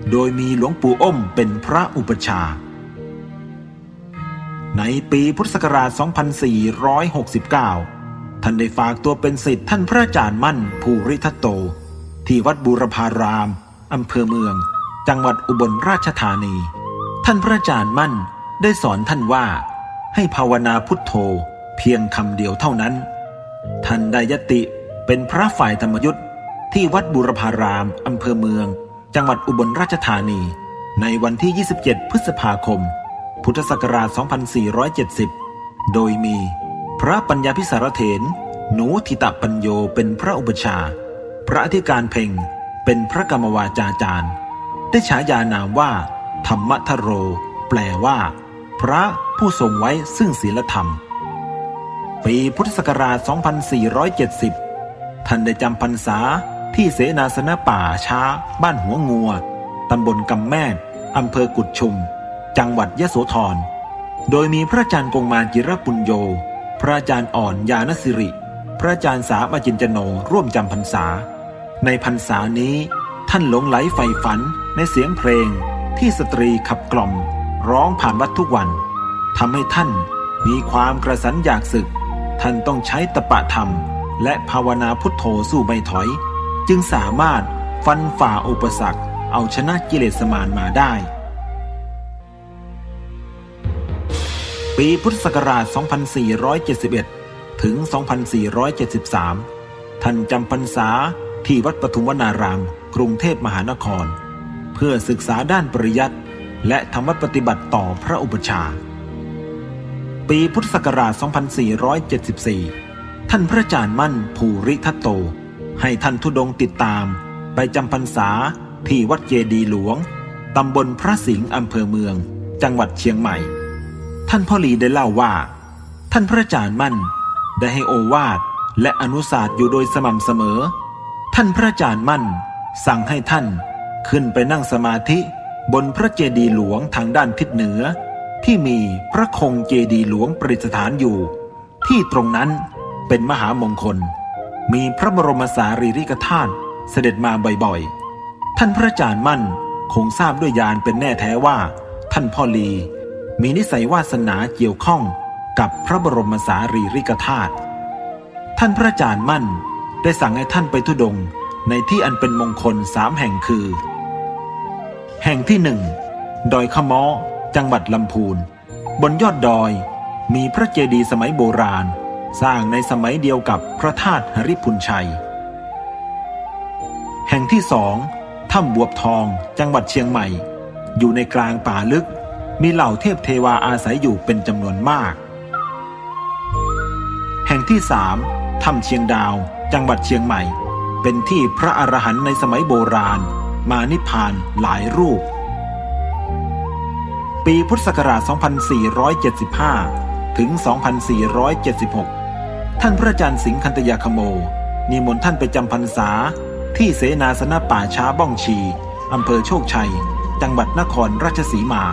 โดยมีหลวงปู่อ้มเป็นพระอุปชาในปีพุทธศักราช 2469 ท่านได้ฝากตัวเป็นศิษย์ท่านพระอาจารย์มั่นภูริทัตโตที่วัดบูรพารามอำเภอเมืองจังหวัดอุบลราชธานีท่านพระอาจารย์มั่นได้สอนท่านว่าให้ภาวนาพุทโธเพียงคำเดียวเท่านั้นท่านได้ยติเป็นพระฝ่ายธรรมยุทธที่วัดบูรพารามอำเภอเมืองจังหวัดอุบลราชธานีในวันที่ 27 พฤษภาคม พุทธศักราช 2470 โดยมีพระปัญญาภิสารเถรหนูทิตปัญโยเป็นพระอุปชาพระอธิการเพ็งเป็นพระกรรมวาจาจารย์ได้ฉายานามว่าธรรมทโรแปลว่าพระผู้ทรงไว้ซึ่งศีลธรรมปีพุทธศักราช 2470 ท่านได้จำพรรษาที่เสนาสนะป่าช้าบ้านหัวงัวตำบลกำแมดอำเภอกุดชุมจังหวัดยโสธรโดยมีพระอาจารย์กงมารจิรปุญโญพระอาจารย์อ่อนญาณสิริพระอาจารย์สาอจินจโนร่วมจำพรรษาในพรรษานี้ท่านหลงไหลใฝ่ฝันในเสียงเพลงที่สตรีขับกล่อมร้องผ่านวัดทุกวันทำให้ท่านมีความกระสันอยากศึกท่านต้องใช้ตปะธรรมและภาวนาพุทโธสู้ไม่ถอยจึงสามารถฟันฝ่าอุปสรรคเอาชนะกิเลสมารมาได้ปีพุทธศักราช 2471 ถึง 2473 ท่านจำพรรษาที่วัดปทุมวนารามกรุงเทพมหานครเพื่อศึกษาด้านปริยัติและธรรมปฏิบัติต่อพระอุปชาปีพุทธศักราช 2474 ท่านพระอาจารย์มั่นภูริทัตโตให้ท่านธุดงค์ติดตามไปจำพรรษาที่วัดเจดีย์หลวงตำบลพระสิงห์อำเภอเมืองจังหวัดเชียงใหม่ท่านพ่อหลีได้เล่าว่าท่านพระอาจารย์มั่นได้ให้โอวาทและอนุสาสน์อยู่โดยสม่ำเสมอท่านพระอาจารย์มั่นสั่งให้ท่านขึ้นไปนั่งสมาธิบนพระเจดีย์หลวงทางด้านทิศเหนือที่มีพระคงเจดีย์หลวงประดิษฐานอยู่ที่ตรงนั้นเป็นมหามงคลมีพระบรมสารีริกธาตุเสด็จมาบ่อยๆท่านพระอาจารย์มั่นคงทราบด้วยญาณเป็นแน่แท้ว่าท่านพ่อลีมีนิสัยวาสนาเกี่ยวข้องกับพระบรมสารีริกธาตุท่านพระอาจารย์มั่นได้สั่งให้ท่านไปธุดงค์ในที่อันเป็นมงคล3 แห่งคือแห่งที่ 1 ดอยขะม้อจังหวัดลำพูนบนยอดดอยมีพระเจดีย์สมัยโบราณสร้างในสมัยเดียวกับพระธาตุหฤพุนชัยแห่งที่ 2 ถ้ำบวบทองจังหวัดเชียงใหม่อยู่ในกลางป่าลึกมีเหล่าเทพเทวาอาศัยอยู่เป็นจำนวนมากแห่งที่ 3 ถ้ำเชียงดาวจังหวัดเชียงใหม่เป็นที่พระอรหันต์ในสมัยโบราณมานิพพานหลายรูปปีพุทธศักราช 2475 ถึง 2476 ท่านพระอาจารย์สิงห์คันตยาคโมนิมนต์ท่านไปจำพรรษาที่เสนาสนะป่าช้าบ้องชีอำเภอโชคชัยจังหวัดนครราชสีมา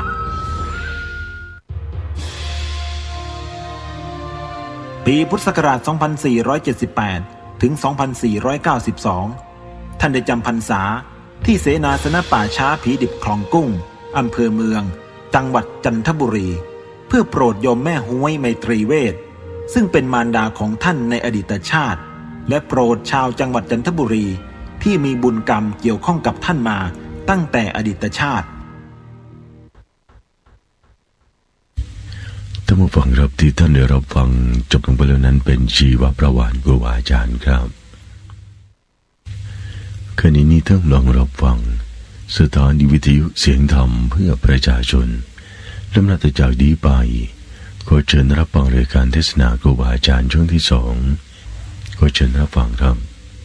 ปีพุทธศักราช 2478 ถึง 2492 ท่านได้จำพรรษาที่เสนาสนะป่าช้าผีดิบคลองกุ้งอำเภอเมืองจังหวัดจันทบุรีเพื่อโปรดโยมแม่ห้วยไมตรีเวชซึ่งเป็นมารดาของท่านในอดีตชาติและโปรดชาวจังหวัดจันทบุรีที่มีบุญกรรมเกี่ยวข้องกับท่านมาตั้งแต่อดีตชาติท่านผู้ฟังครับที่ท่านได้รับฟังจบลงไปแล้วนั้นเป็นชีวประวัติครูบาอาจารย์ครับขณะนี้ท่านลองรับฟังสถานีวิทยุเสียงธรรมเพื่อประชาชนลำดับจากนี้ไปขอเชิญรับฟังรายการเทศนาครูบาอาจารย์ช่วงที่2ขอเชิญรับฟังครับ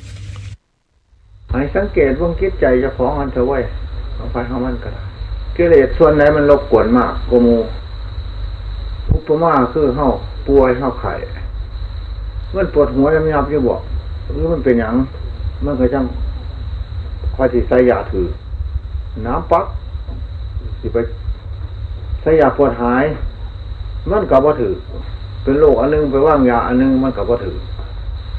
ให้สังเกตวงคิดใจเจ้าของมันเถอะไว้เอาไปเอามันก็ได้กิเลสส่วนไหนมันรบกวนมากกว่าหมู่อุปมาคือเฮาป่วยเฮาไข้มันปวดหัวยับอยู่บ่หรือมันเป็นหยังมันก็จังคอยสิใส่ยาถือน้ำปักสิไปใส่ยาปวดหายมันก็บ่ถือเป็นโรคอันนึงไปว่างยาอันนึงมันก็บ่ถือ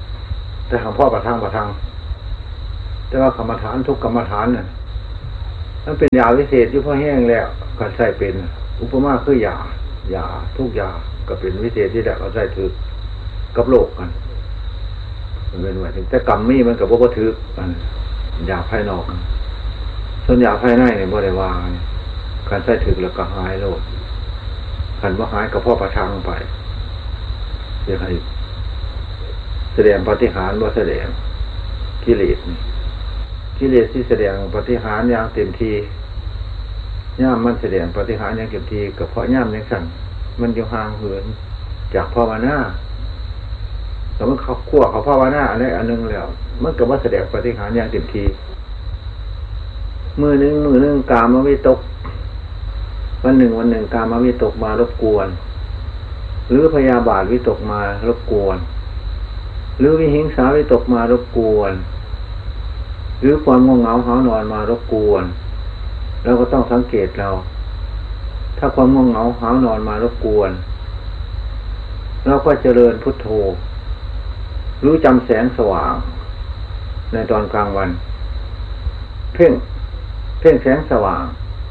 แต่หางพ่อประทังแต่ว่ากรรมฐานทุกกรรมฐานน่ะมันเป็นยาวิเศษอยู่พอแห้งแล้วก็ใส่เป็นอุปมาคือยาทุกยาก็เป็นวิเศษที่ได้เขาใส่ถือกับโลกกันมันเป็นว่าแต่กรรมมีมันกับพวกถือกันยาภายนอกส่วนยาภายในเนี่ยบ่ได้วางการใส่ถือแล้วก็หายโลกขันว่าหายกับพ่อประทังไปเดี๋ยวให้แสดงปาฏิหาริย์ว่าแสดงกิเลสที่แสดงปาฏิหาริย์อย่างเต็มที่ย่ามมันแสดงปาฏิหาริย์อย่างเต็มที่กับเพราะย่ามอย่างสั่นมันอยู่ห่างเหินจากภาวนาแต่มันเขาขั้วเขาภาวนาอะไรอันนึงแล้วมันก็ว่าแสดงปาฏิหาริย์อย่างเต็มที่มือหนึ่งกามวิตกวันหนึ่งกามวิตกมารบกวนหรือพยาบาทวิตกมารบกวนหรือวิหิงสาวิตกมารบกวนหรือความง่วงเหงาหานอนมารบกวนเราก็ต้องสังเกตเราถ้าความง่วงเหงาหานอนมารบกวนเราก็เจริญพุทโธรู้จำแสงสว่างในตอนกลางวันเพ่งแสงสว่าง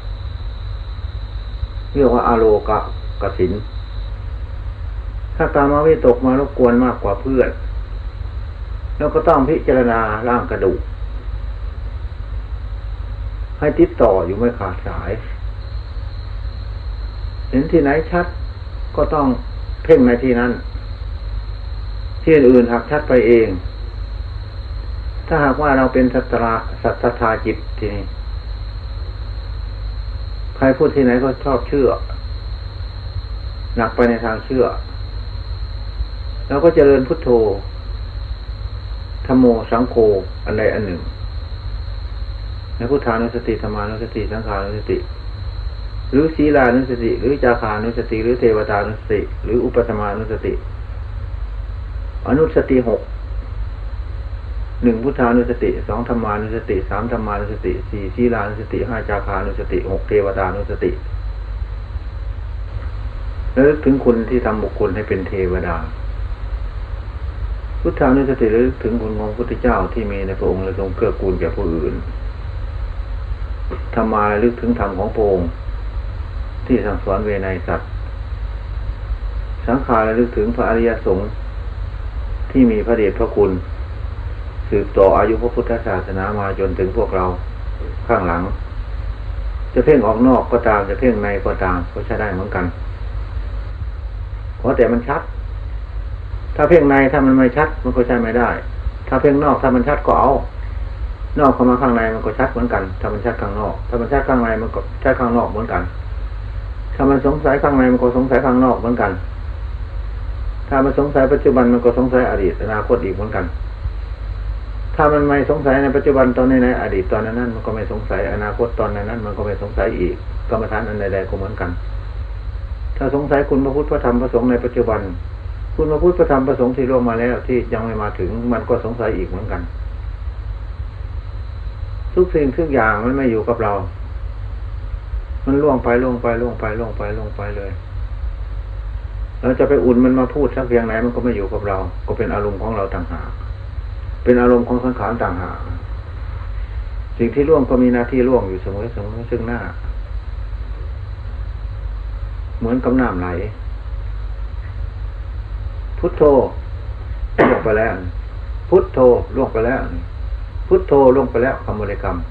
เรียกว่าอโลกสินถ้ากามวิตกมารบกวนมากกว่าเพื่อนแล้วก็ต้องพิจารณาร่างกระดูกให้ติดต่ออยู่ไม่ขาดสายเห็นที่ไหนชัดก็ต้องเพ่งในที่นั้นที่อื่นหากชัดไปเองถ้าหากว่าเราเป็นสัทธาจิตทีนี้ใครพูดที่ไหนก็ชอบเชื่อหนักไปในทางเชื่อแล้วก็เจริญพุทโธธัมโมสังโฆอันใดอันหนึ่งในพุทธานุสติธรรมานุสติสังขานุสติหรือศีลานุสติหรือจาคานุสติหรือเทวตานุสติหรืออุปสมานุสติอนุสติ6 1พุทธานุสติ2ธรรมานุสติ3ธรรมานุสติ4ศีลานุสติ5จาคานุสติ6เทวตานุสติระลึกถึงคุณที่ทำบุคคลให้เป็นเทวดาพุทธานุสติระลึกถึงคุณของพระพุทธเจ้าที่มีในพระองค์และทรงเกื้อกูลแก่ผู้อื่นธรรมาระลึกถึงธรรมของพระองค์ที่สั่งสอนเวไนยสัตว์สังขารระลึกถึงพระอริยสงฆ์ที่มีพระเดชพระคุณสืบต่ออายุพระพุทธศาสนามาจนถึงพวกเราข้างหลังจะเพ่งออกนอกก็ตามจะเพ่งในก็ตามก็ใช้ได้เหมือนกันเพราะแต่มันชัดถ้าเพ่งในถ้ามันไม่ชัดมันก็ใช้ไม่ได้ถ้าเพ่งนอกถ้ามันชัดก็เอานอกเข้ามาข้างในมันก็ชัดเหมือนกันถ้ามันชัดข้างนอกถ้ามันชัดข้างในมันก็ชัดข้างนอกเหมือนกันถ้ามันสงสัยข้างในมันก็สงสัยข้างนอกเหมือนกันถ้ามันสงสัยปัจจุบันมันก็สงสัยอดีตอนาคตอีกเหมือนกันถ้ามันไม่สงสัยในปัจจุบันตอนนี้ในอดีตตอนนั้นมันก็ไม่สงสัยอนาคตตอนนั้นมันก็ไม่สงสัยอีกกรรมฐานอันใดๆก็เหมือนกันถ้าสงสัยคุณพระพุทธพระธรรมพระสงฆ์ในปัจจุบันคุณพระพุทธพระธรรมพระสงฆ์ที่ล่วงมาแล้วที่ยังไม่มาถึงมันก็สงสัยอีกเหมือนกันทุกสิ่งทุกอย่างมันไม่อยู่กับเรามันล่วงไปเลยเราจะไปอุ่นมันมาพูดสักเพียงไหนมันก็ไม่อยู่กับเราก็เป็นอารมณ์ของเราต่างหากเป็นอารมณ์ของสังขารต่างหากสิ่งที่ล่วงก็มีหน้าที่ล่วงอยู่เสมอซึ่งหน้าเหมือนกับน้ำไหลพุทโธล่วงไปแล้วพุทโธล่วงไปแล้วพุทโธล่วงไปแล้วคำบริกรรม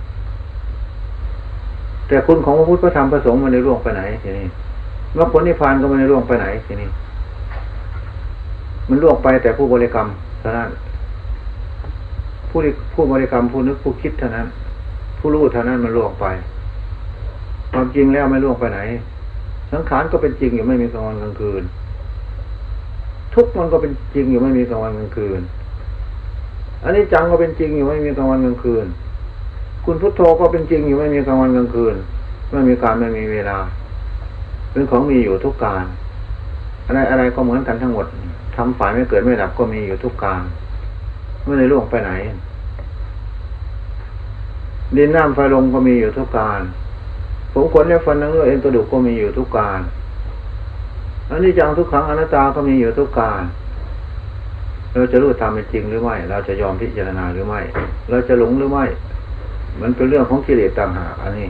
แต่คุณของพระพุทธพระธรรมพระสงฆ์มันได้ล่วงไปไหนทีนี้มรรคผลนิพพานก็ไม่ได้ล่วงไปไหนทีนี้มันล่วงไปแต่ผู้บริกรรมเท่านั้นผู้บริกรรมผู้นึกผู้คิดเท่านั้นผู้รู้เท่านั้นมันล่วงไปความจริงแล้วไม่ล่วงไปไหนสังขารก็เป็นจริงอยู่ไม่มีกลางวันกลางคืนทุกข์มันก็เป็นจริงอยู่ไม่มีกลางวันกลางคืนอันนี้จังก็เป็นจริงอยู่ไม่มีกลางวันกลางคืนคุณพุทโธก็เป็นจริงอยู่ไม่มีกลางวันกลางคืนไม่มีการไม่มีเวลาเป็นของมีอยู่ทุกการอะไรก็เหมือนกันทั้งหมดทำฝ่ายไม่เกิดไม่ดับก็มีอยู่ทุกการไม่ได้ล่วงไปไหนดินน้ำไฟลมก็มีอยู่ทุกการผมขนและฟันหนังเนื้อเอ็นกระดูกก็มีอยู่ทุกการอันนี้จังทุกขังอนัตตาก็มีอยู่ทุกการเราจะรู้ตามเป็นจริงหรือไม่เราจะยอมพิจารณาหรือไม่เราจะหลงหรือไม่มันเป็นเรื่องของกิเลสต่างหากอันนี้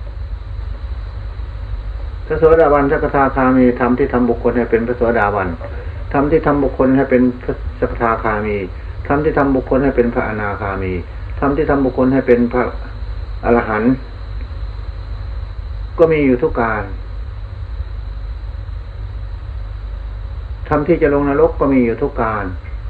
พระโสดาบันสกทาคามีธรรมที่ทำบุคคลให้เป็นพระโสดาบันธรรมที่ทำบุคคลให้เป็นพระสกทาคามีธรรมที่ทำบุคคลให้เป็นพระอนาคามีธรรมที่ทำบุคคลให้เป็นพระอรหันต์ก็มีอยู่ทุกการธรรมที่จะลงนรกก็มีอยู่ทุกการ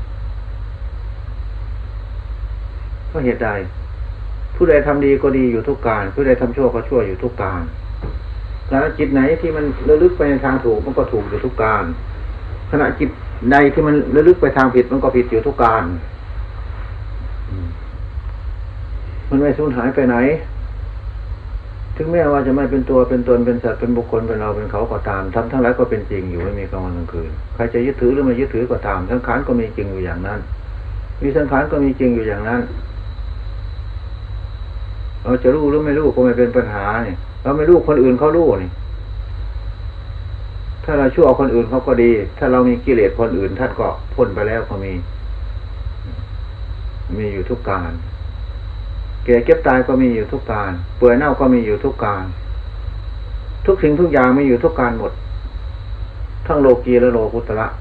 เพราะเหตุใดผู้ใดทำดีก็ดีอยู่ทุกการผู้ใดทำชั่วก็ชั่วอยู่ทุกการขณะจิตไหนที่มันระลึกไปในทางถูกมันก็ถูกอยู่ทุกการขณะจิตใดที่มันระลึกไปทางผิดมันก็ผิดอยู่ทุกการมันไม่สูญหายไปไหนถึงแม้ว่าจะไม่เป็นตัวเป็นตนเป็นสัตว์เป็นบุคคลเป็นเราเป็นเขาก็ตามทำทั้งหลายก็เป็นจริงอยู่ไม่มีกลางวันกลางคืนใครจะยึดถือหรือไม่ยึดถือก็ตามสังขารก็มีจริงอยู่อย่างนั้นมีสังขารก็มีจริงอยู่อย่างนั้นเราจะรู้หรือไม่รู้ก็ไม่เป็นปัญหาเนี่ยเราไม่รู้คนอื่นเขารู้นี่ถ้าเราชั่วคนอื่นเขาก็ดีถ้าเรามีกิเลสคนอื่นท่านก็พ้นไปแล้วก็มีอยู่ทุกการแก่เก็บตายก็มีอยู่ทุกการเปื่อยเน่าก็มีอยู่ทุกการทุกสิ่งทุกอย่างมีอยู่ทุกการหมดทั้งโลกีและโลกุตระ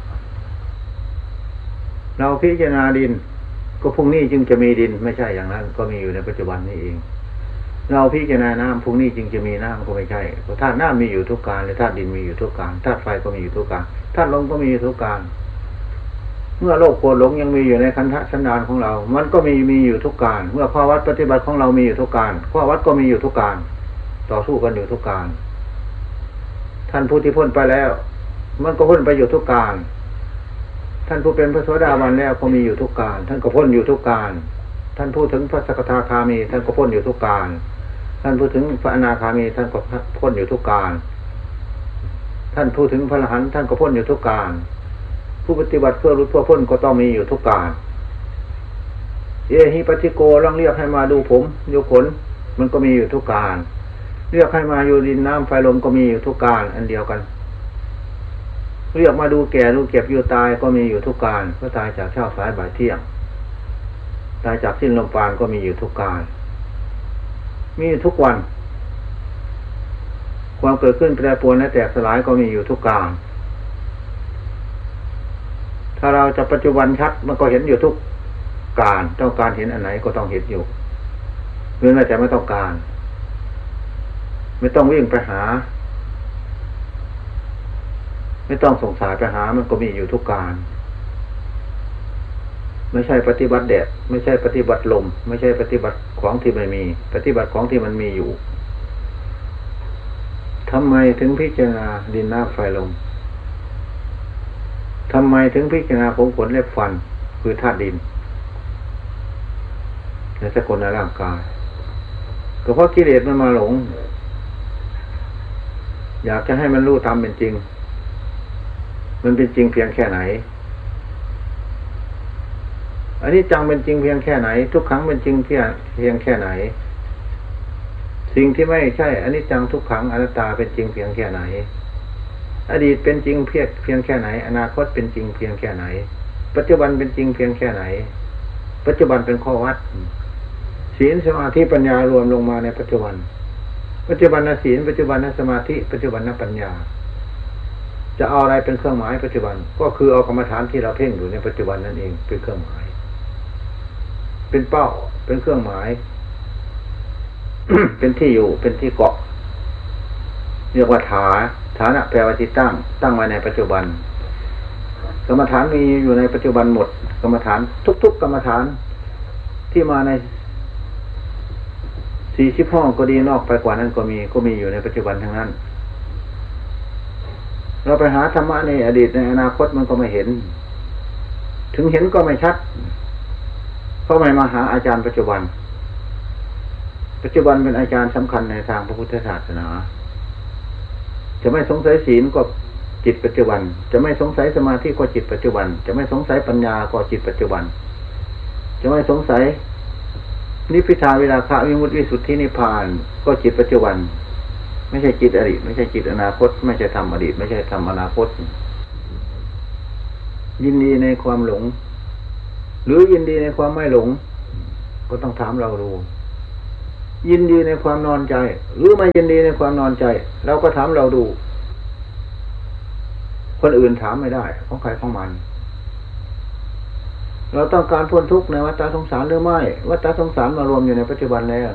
เราพิจารณาดินก็พรุ่งนี้จึงจะมีดินไม่ใช่อย่างนั้นก็มีอยู่ในปัจจุบันนี้เองเราพิจารณาน้ำพรุ่งนี้จึงจะมีน้ำก็ไม่ใช่เพราะธาตุน้ำมีอยู่ทุกการและธาตุดินมีอยู่ทุกการธาตุไฟก็มีอยู่ทุกการธาตุลมก็มีอยู่ทุกการเมื่อโลภโกรธหลงยังมีอยู่ในขันธสันดานของเรามันก็มีอยู่ทุกการเมื่อข้อวัดปฏิบัติของเรามีอยู่ทุกการข้อวัดก็มีอยู่ทุกการต่อสู้กันอยู่ทุกการท่านผู้ที่พ้นไปแล้วมันก็พ้นไปอยู่ทุกการท่านผู้เป็นพระโสดาบันแล้วก็มีอยู่ทุกการท่านก็พ้นอยู่ทุกการท่านผู้ถึงพระสกทาคามีท่านก็พ้นอยู่ทุกการท่านผู้ถึงพระอนาคามีท่านก็พ้นอยู่ทุกการท่านผู้ถึงพระอรหันต์ท่านก็พ้นอยู่ทุกการผู้ปฏิบัติเพื่อรู้เพื่อพ้นก็ต้องมีอยู่ทุกการเยหิปัสสิโกลองเรียกให้มาดูผมดูขนมันก็มีอยู่ทุกการเรียกให้มาอยู่ดินน้ำไฟลมก็มีอยู่ทุกการอันเดียวกันเรียกมาดูแก่ดูเก็บอยู่ตายก็มีอยู่ทุกการก็ตายจากเช้าสายบ่ายเที่ยงตายจากสิ้นลมปราณก็มีอยู่ทุกการมีทุกวันความเกิดขึ้นแปรปรวนและแตกสลายก็มีอยู่ทุกการถ้าเราจะปัจจุบันชัดมันก็เห็นอยู่ทุกการต้องการเห็นอันไหนก็ต้องเห็นอยู่เมื่อแต่ไม่ต้องการไม่ต้องวิ่งไปหาไม่ต้องสงสัยไปหามันก็มีอยู่ทุกการไม่ใช่ปฏิบัติแดดไม่ใช่ปฏิบัติลมไม่ใช่ปฏิบัติของที่ไม่มีปฏิบัติของที่มันมีอยู่ทำไมถึงพิจารณาดินน้ำไฟลมทำไมถึงพิจารณาผมขนเล็บฟันคือธาตุดินในสกุลในร่างกายก็เพราะกิเลสมันมาหลงอยากจะให้มันรู้ตามเป็นจริงมันเป็นจริงเพียงแค่ไหนอันนี้จังเป็นจริงเพียงแค่ไหนทุกขังเป็นจริงเพียงแค่ไหนสิ่งที่ไม่ใช่อันนี้จังทุกขังอนัตตาเป็นจริงเพียงแค่ไหนอดีตเป็นจริงเพียงแค่ไหนอนาคตเป็นจริงเพียงแค่ไหนปัจจุบันเป็นจริงเพียงแค่ไหนปัจจุบันเป็นข้อวัดศีลสมาธิปัญญารวมลงมาในปัจจุบันปัจจุบันศีลปัจจุบันสมาธิปัจจุบันปัญญาจะเอาอะไรเป็นเครื่องหมายปัจจุบันก็คือเอากรรมฐานที่เราเพ่งอยู่ในปัจจุบันนั่นเองเป็นเครื่องหมายเป็นเป้าเป็นเครื่องหมาย เป็นที่อยู่เป็นที่เกาะเรียกว่าฐานะแปลว่าที่ตั้งไว้ในปัจจุบันกรรมฐานมีอยู่ในปัจจุบันหมดกรรมฐานทุกกรรมฐานที่มาใน40ห้องก็ดีนอกไปกว่านั้นก็มีอยู่ในปัจจุบันทั้งนั้นเราไปหาธรรมะในอดีตในอนาคตมันก็ไม่เห็นถึงเห็นก็ไม่ชัดเพราะไม่มาหาอาจารย์ปัจจุบันเป็นอาจารย์สำคัญในทางพระพุทธศาสนาจะไม่สงสัยศีลก็จิตปัจจุบันจะไม่สงสัยสมาธิก็จิตปัจจุบันจะไม่สงสัยปัญญาก็จิตปัจจุบันจะไม่สงสัยนิพพิทาวิราคะวิมุตติวิสุทธินิพพานก็จิตปัจจุบันไม่ใช่จิตอดีตไม่ใช่จิตอนาคตไม่ใช่ธรรมอดีตไม่ใช่ธรรมอนาคตยินดีในความหลงหรือยินดีในความไม่หลงก็ต้องถามเราดูยินดีในความนอนใจหรือไม่ยินดีในความนอนใจเราก็ถามเราดูคนอื่นถามไม่ได้ของใครของมันเราต้องการพ้นทุกข์ในวัฏสงสารหรือไม่วัฏสงสารมารวมอยู่ในปัจจุบันแล้ว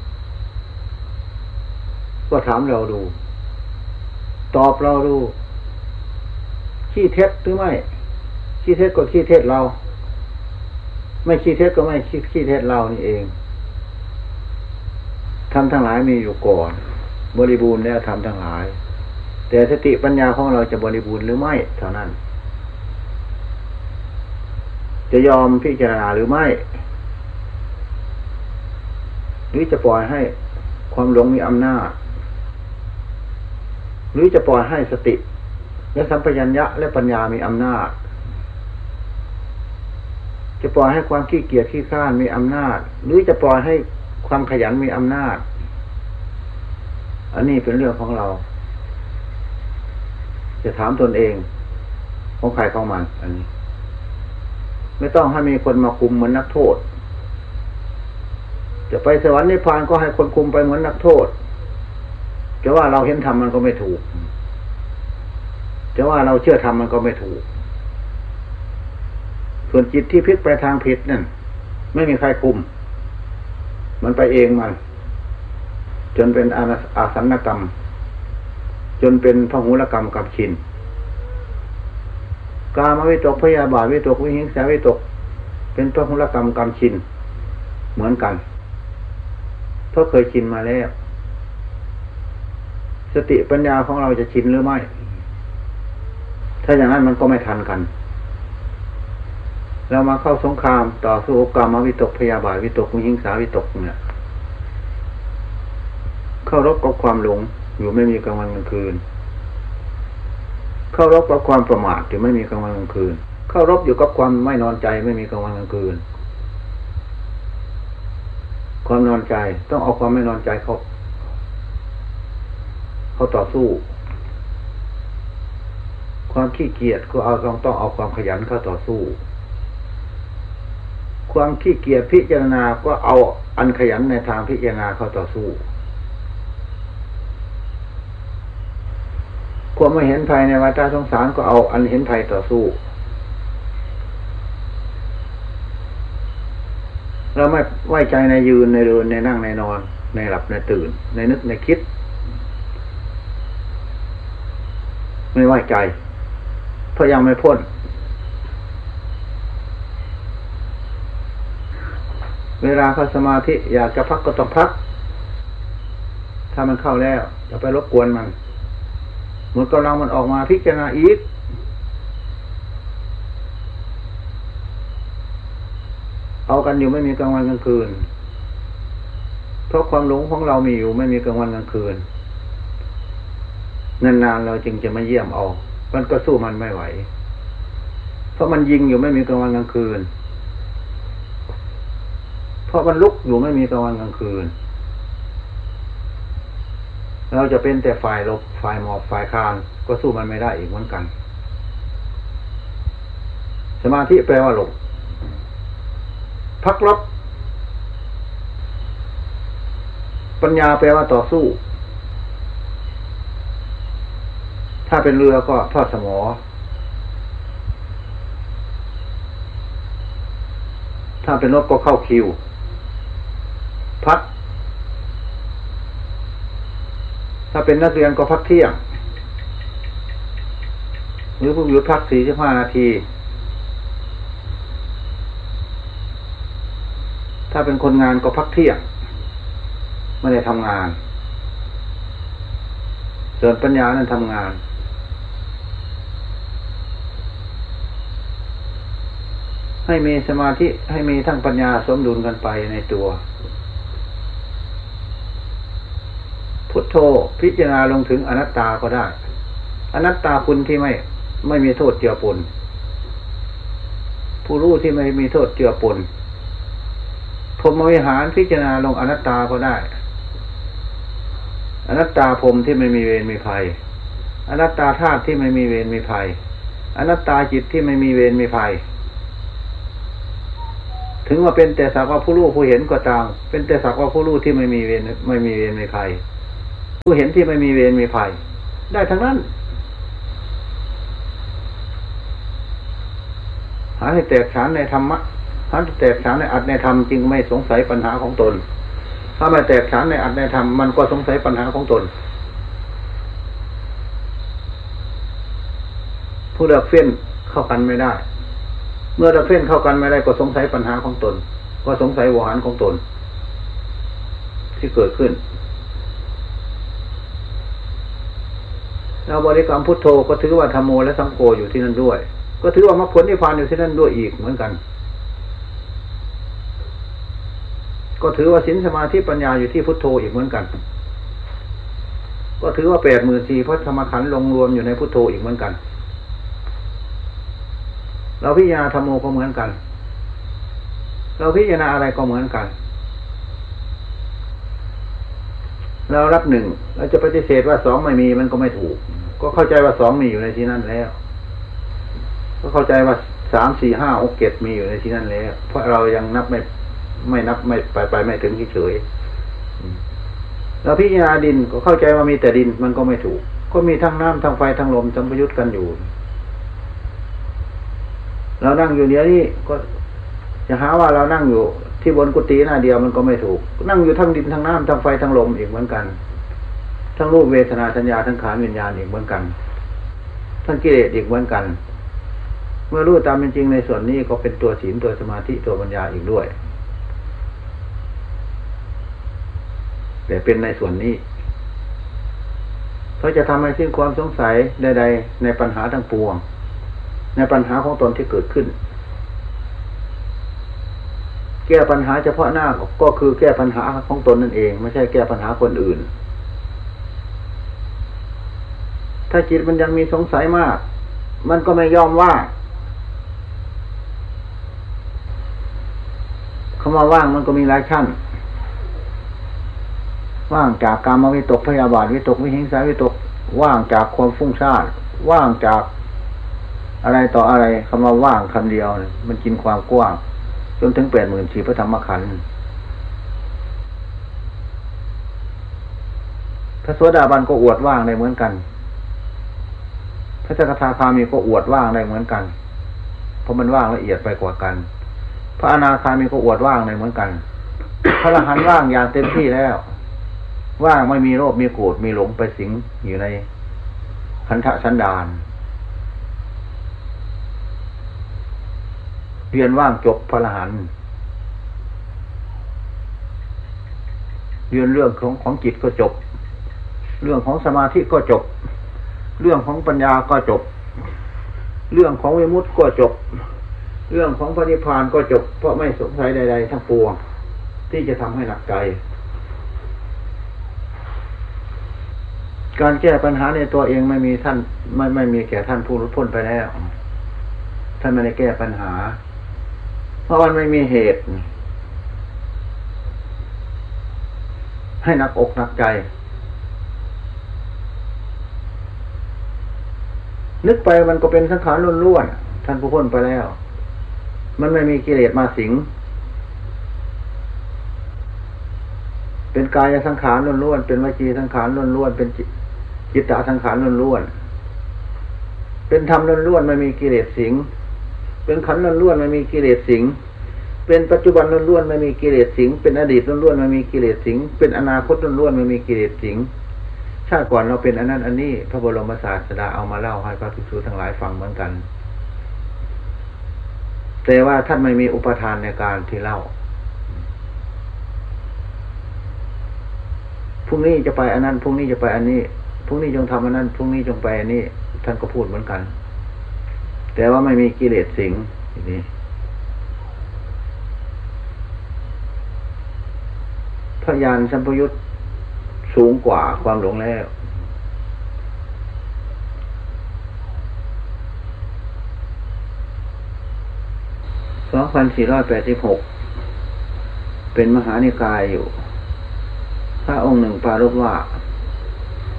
ก็ถามเราดูตอบเราดูขี้เท็จหรือไม่ขี้เท็จก็ขี้เท็จเราไม่ขี้เท็จก็ไม่ขี้เท็จเรานี่เองธรรมทั้งหลายมีอยู่ก่อนบริบูรณ์แล้วธรรมทั้งหลายแต่สติปัญญาของเราจะบริบูรณ์หรือไม่เท่านั้นจะยอมพิจารณาหรือไม่หรือจะปล่อยให้ความหลงมีอำนาจหรือจะปล่อยให้สติและสัมปชัญญะและปัญญามีอำนาจจะปล่อยให้ความขี้เกียจขี้ข้านมีอำนาจหรือจะปล่อยให้ความขยันมีอำนาจอันนี้เป็นเรื่องของเราจะถามตนเองของใครของมันอันนี้ไม่ต้องให้มีคนมาคุมเหมือนนักโทษจะไปสวรรค์นิพพานก็ให้คนคุมไปเหมือนนักโทษจะว่าเราเห็นธรรมมันก็ไม่ถูกจะว่าเราเชื่อธรรมมันก็ไม่ถูกส่วนจิตที่พลิกไปทางผิดนั่นไม่มีใครคุมมันไปเองมันจนเป็นอาสันกรรมจนเป็นพหุลกรรมกับชินกามวิตกพยาบาทวิตกวิหิงสาวิตกเป็นพหุลกรรมกับชินเหมือนกันเพราะเคยชินมาแล้วสติปัญญาของเราจะชินหรือไม่ถ้าอย่างนั้นมันก็ไม่ทันกันเรามาเข้าสงครามต่อสู้กามวิตกพยาบาทวิตกวิหิงสาวิตกเนี่ยเข้ารบกับความหลงอยู่ไม่มีกลางวันกลางคืนเข้ารบกับความประมาทอยู่ไม่มีกลางวันกลางคืนเข้ารบอยู่กับความไม่นอนใจไม่มีกลางวันกลางคืนความนอนใจต้องเอาความไม่นอนใจเขาต่อสู้ความขี้เกียจก็ต้องเอาความขยันเข้าต่อสู้ความขี้เกียจพิจารณาก็เอาอันขยันในทางพิจารณาเข้าต่อสู้ความไม่เห็นภัยในวัฏสงสารก็เอาอันเห็นภัยต่อสู้เราไม่ไว้ใจในยืนในเดินในนั่งในนอนในหลับในตื่นในนึกในคิดไม่ไว้ใจเพราะยังไม่พ้นเวลาเข้าสมาธิอยากจะพักก็ต้องพักถ้ามันเข้าแล้วอย่าไปรบกวนมันเหมือนกำลังมันออกมาพิจารณาอีกเอากันอยู่ไม่มีกลางวันกลางคืนเพราะความหลงของเรามีอยู่ไม่มีกลางวันกลางคืนนานๆเราจึงจะมาเยี่ยมเอามันก็สู้มันไม่ไหวเพราะมันยิงอยู่ไม่มีกลางวันกลางคืนเพราะมันลุกอยู่ไม่มีกลางวันกลางคืนเราจะเป็นแต่ฝ่ายลบฝ่ายหมอบฝ่ายคานก็สู้มันไม่ได้อีกเหมือนกันสมาธิแปลว่าหลบพักลบปัญญาแปลว่าต่อสู้ถ้าเป็นเรือก็ทอดสมอถ้าเป็นรถก็เข้าคิวพักถ้าเป็นนักเรียนก็พักเที่ยงหรือผู้หยุดพัก45 นาทีถ้าเป็นคนงานก็พักเที่ยงไม่ได้ทำงานส่วนปัญญานั้นทำงานให้มีสมาธิให้มีทั้งปัญญาสมดุลกันไปในตัวพุทโธพิจารณาลงถึงอนัตตาก็ได้อนัตตาคุณที่ไม่มีโทษเจือปนผู้รู้ที่ไม่มีโทษเจือปนพรหมวิหารพิจารณาลงอนัตตาก็ได้อนัตตาพรหมที่ไม่มีเวรมีภัยอนัตตาธาตุที่ไม่มีเวรมีภัยอนัตตาจิตที่ไม่มีเวรมีภัยถึงว่าเป็นแต่สักว่าผู้รู้ผู้เห็นก็ตามเป็นแต่สักว่าผู้รู้ที่ไม่มีเวรไม่ภัยผู้เห็นที่ไม่มีเวรมีภัยได้ทั้งนั้นหาให้แตกฉานในธรรมะหาให้แตกฉานในอัตในธรรมจึงไม่สงสัยปัญหาของตนถ้าไม่แตกฉานในอัตในธรรมมันก็สงสัยปัญหาของตนผู้เลือกเฟ้นเข้ากันไม่ได้เมื่อเลือกเฟ้นเข้ากันไม่ได้ก็สงสัยปัญหาของตนก็สงสัยวหารของตนที่เกิดขึ้นเราบริกรรมพุทโธก็ถือว่าธัมโมและสังโฆอยู่ที่นั่นด้วยก็ถือว่ามรรคผลนิพพานอยู่ที่นั่นด้วยอีกเหมือนกันก็ถือว่าศีลสมาธิปัญญาอยู่ที่พุทโธอีกเหมือนกันก็ถือว่า84,000พระธรรมขันธ์ลงรวมอยู่ในพุทโธอีกเหมือนกันเราพิจารณาธัมโมก็เหมือนกันเราพิจารณาอะไรก็เหมือนกันเรารับ1เราจะปฏิเสธว่า2ไม่มีมันก็ไม่ถูกก็เข้าใจว่า2มีอยู่ในที่นั่นแล้วก็เข้าใจว่า3 4 5 6 7มีอยู่ในที่นั่นแล้วเพราะเรายังนับไม่นับไม่ไปไม่ถึงเฉยเราพิจารณาดินก็เข้าใจว่ามีแต่ดินมันก็ไม่ถูกก็มีทั้งน้ำทั้งไฟทั้งลมสัมปยุตกันอยู่เรานั่งอยู่เดี๋ยวนี้ก็จะหาว่าเรานั่งอยู่ที่บนกุฏิหน้าเดียวมันก็ไม่ถูกนั่งอยู่ทั้งดินทั้งน้ำทั้งไฟทั้งลมอีกเหมือนกันทั้งรูปเวทนาสัญญาทั้งขันธ์วิญญาณอีกเหมือนกันทั้งกิเลสอีกเหมือนกันเมื่อรู้ตามเป็นจริงในส่วนนี้ก็เป็นตัวศีลตัวสมาธิตัวปัญญาอีกด้วยแต่เป็นในส่วนนี้เขาจะทำให้สิ้นความสงสัยใดๆในปัญหาทั้งปวงในปัญหาของตนที่เกิดขึ้นแก้ปัญหาเฉพาะหน้าก็คือแก้ปัญหาของตนนั่นเองไม่ใช่แก้ปัญหาคนอื่นถ้าจิตมันยังมีสงสัยมากมันก็ไม่ยอมว่าคำว่าว่างมันก็มีหลายชั้นว่างจากกามวิตกพยาบาทวิตกวิหิงสาวิตกว่างจากความฟุ้งซ่านว่างจากอะไรต่ออะไรคำว่าว่างคำเดียวมันกินความกว้างจนถึง84,000พระธรรมขันธ์พระโสดาบันก็อวดว่างได้เหมือนกันพระสกทาคามีก็อวดว่างได้เหมือนกันเพราะมันว่างละเอียดไปกว่ากันพระอนาคามีก็อวดว่างได้เหมือนกันพระอรหันต์ว่างอย่างเต็มที่แล้วว่างไม่มีโลภมีโกรธมีหลงไปสิงอยู่ในขันธสันดานเรียนว่างจบพระอรหันต์เรียนเรื่องของจิตก็จบเรื่องของสมาธิก็จบเรื่องของปัญญาก็จบเรื่องของวิมุตติก็จบเรื่องของพระนิพพานก็จบเพราะไม่สงสัยใดๆทั้งปวงที่จะทำให้หนักใจการแก้ปัญหาในตัวเองไม่มีท่านไม่มีแก่ท่านผู้หลุดพ้นไปแล้วท่านไม่ได้แก้ปัญหาเพราะมันไม่มีเหตุให้หนักอกหนักใจนึกไปมันก็เป็นสังขารล้วนๆท่านผู้พ้นไปแล้วมันไม่มีกิเลสมาสิงเป็นกายสังขารล้วนๆเป็นวจีสังขารล้วนๆเป็นจิตตสังขารล้วนๆเป็นธรรมล้วนๆไม่มีกิเลสสิงเป็นขันธ์ล้วนๆไม่มีกิเลสสิงเป็นปัจจุบันล้วนๆไม่มีกิเลสสิงเป็นอดีตล้วนๆไม่มีกิเลสสิงเป็นอนาคตล้วนๆไม่มีกิเลสสิงชาติก่อนเราเป็นอันนั้นอันนี้พระบรมศาสดาเอามาเล่าให้พระภิกษุทั้งหลายฟังเหมือนกันแต่ว่าท่านไม่มีอุปทานในการที่เล่าพรุ่งนี้จะไปอันนั้นพรุ่งนี้จะไปอันนี้พรุ่งนี้จงทำอันนั้นพรุ่งนี้จงไปอันนี้ท่านก็พูดเหมือนกันแต่ว่าไม่มีกิเลสสิงนี่พยานสัมปยุตสูงกว่าความหลงแล้ว 2486 เป็นมหานิกายอยู่พระองค์หนึ่งปรารภว่า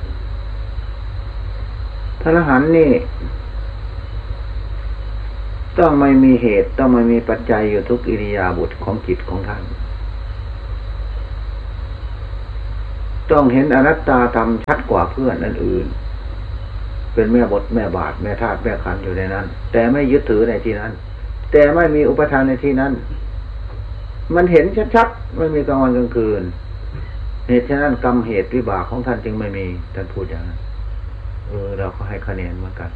พระอรหันต์นี่ต้องไม่มีเหตุต้องไม่มีปัจจัยอยู่ทุกอิริยาบถของจิตของท่านต้องเห็นอนัตตาธรรมชัดกว่าเพื่อนอันอื่นเป็นแม่บทแม่บาทแม่ธาตุแม่ขันธ์อยู่ในนั้นแต่ไม่ยึดถือในที่นั้นแต่ไม่มีอุปทานในที่นั้นมันเห็นชัดๆไม่มีกลางวันกลางคืนเหตุฉะนั้นกรรมเหตุวิบากของท่านจึงไม่มีท่านพูดอย่างนั้นเราก็ให้คะแนนเหมือนกัน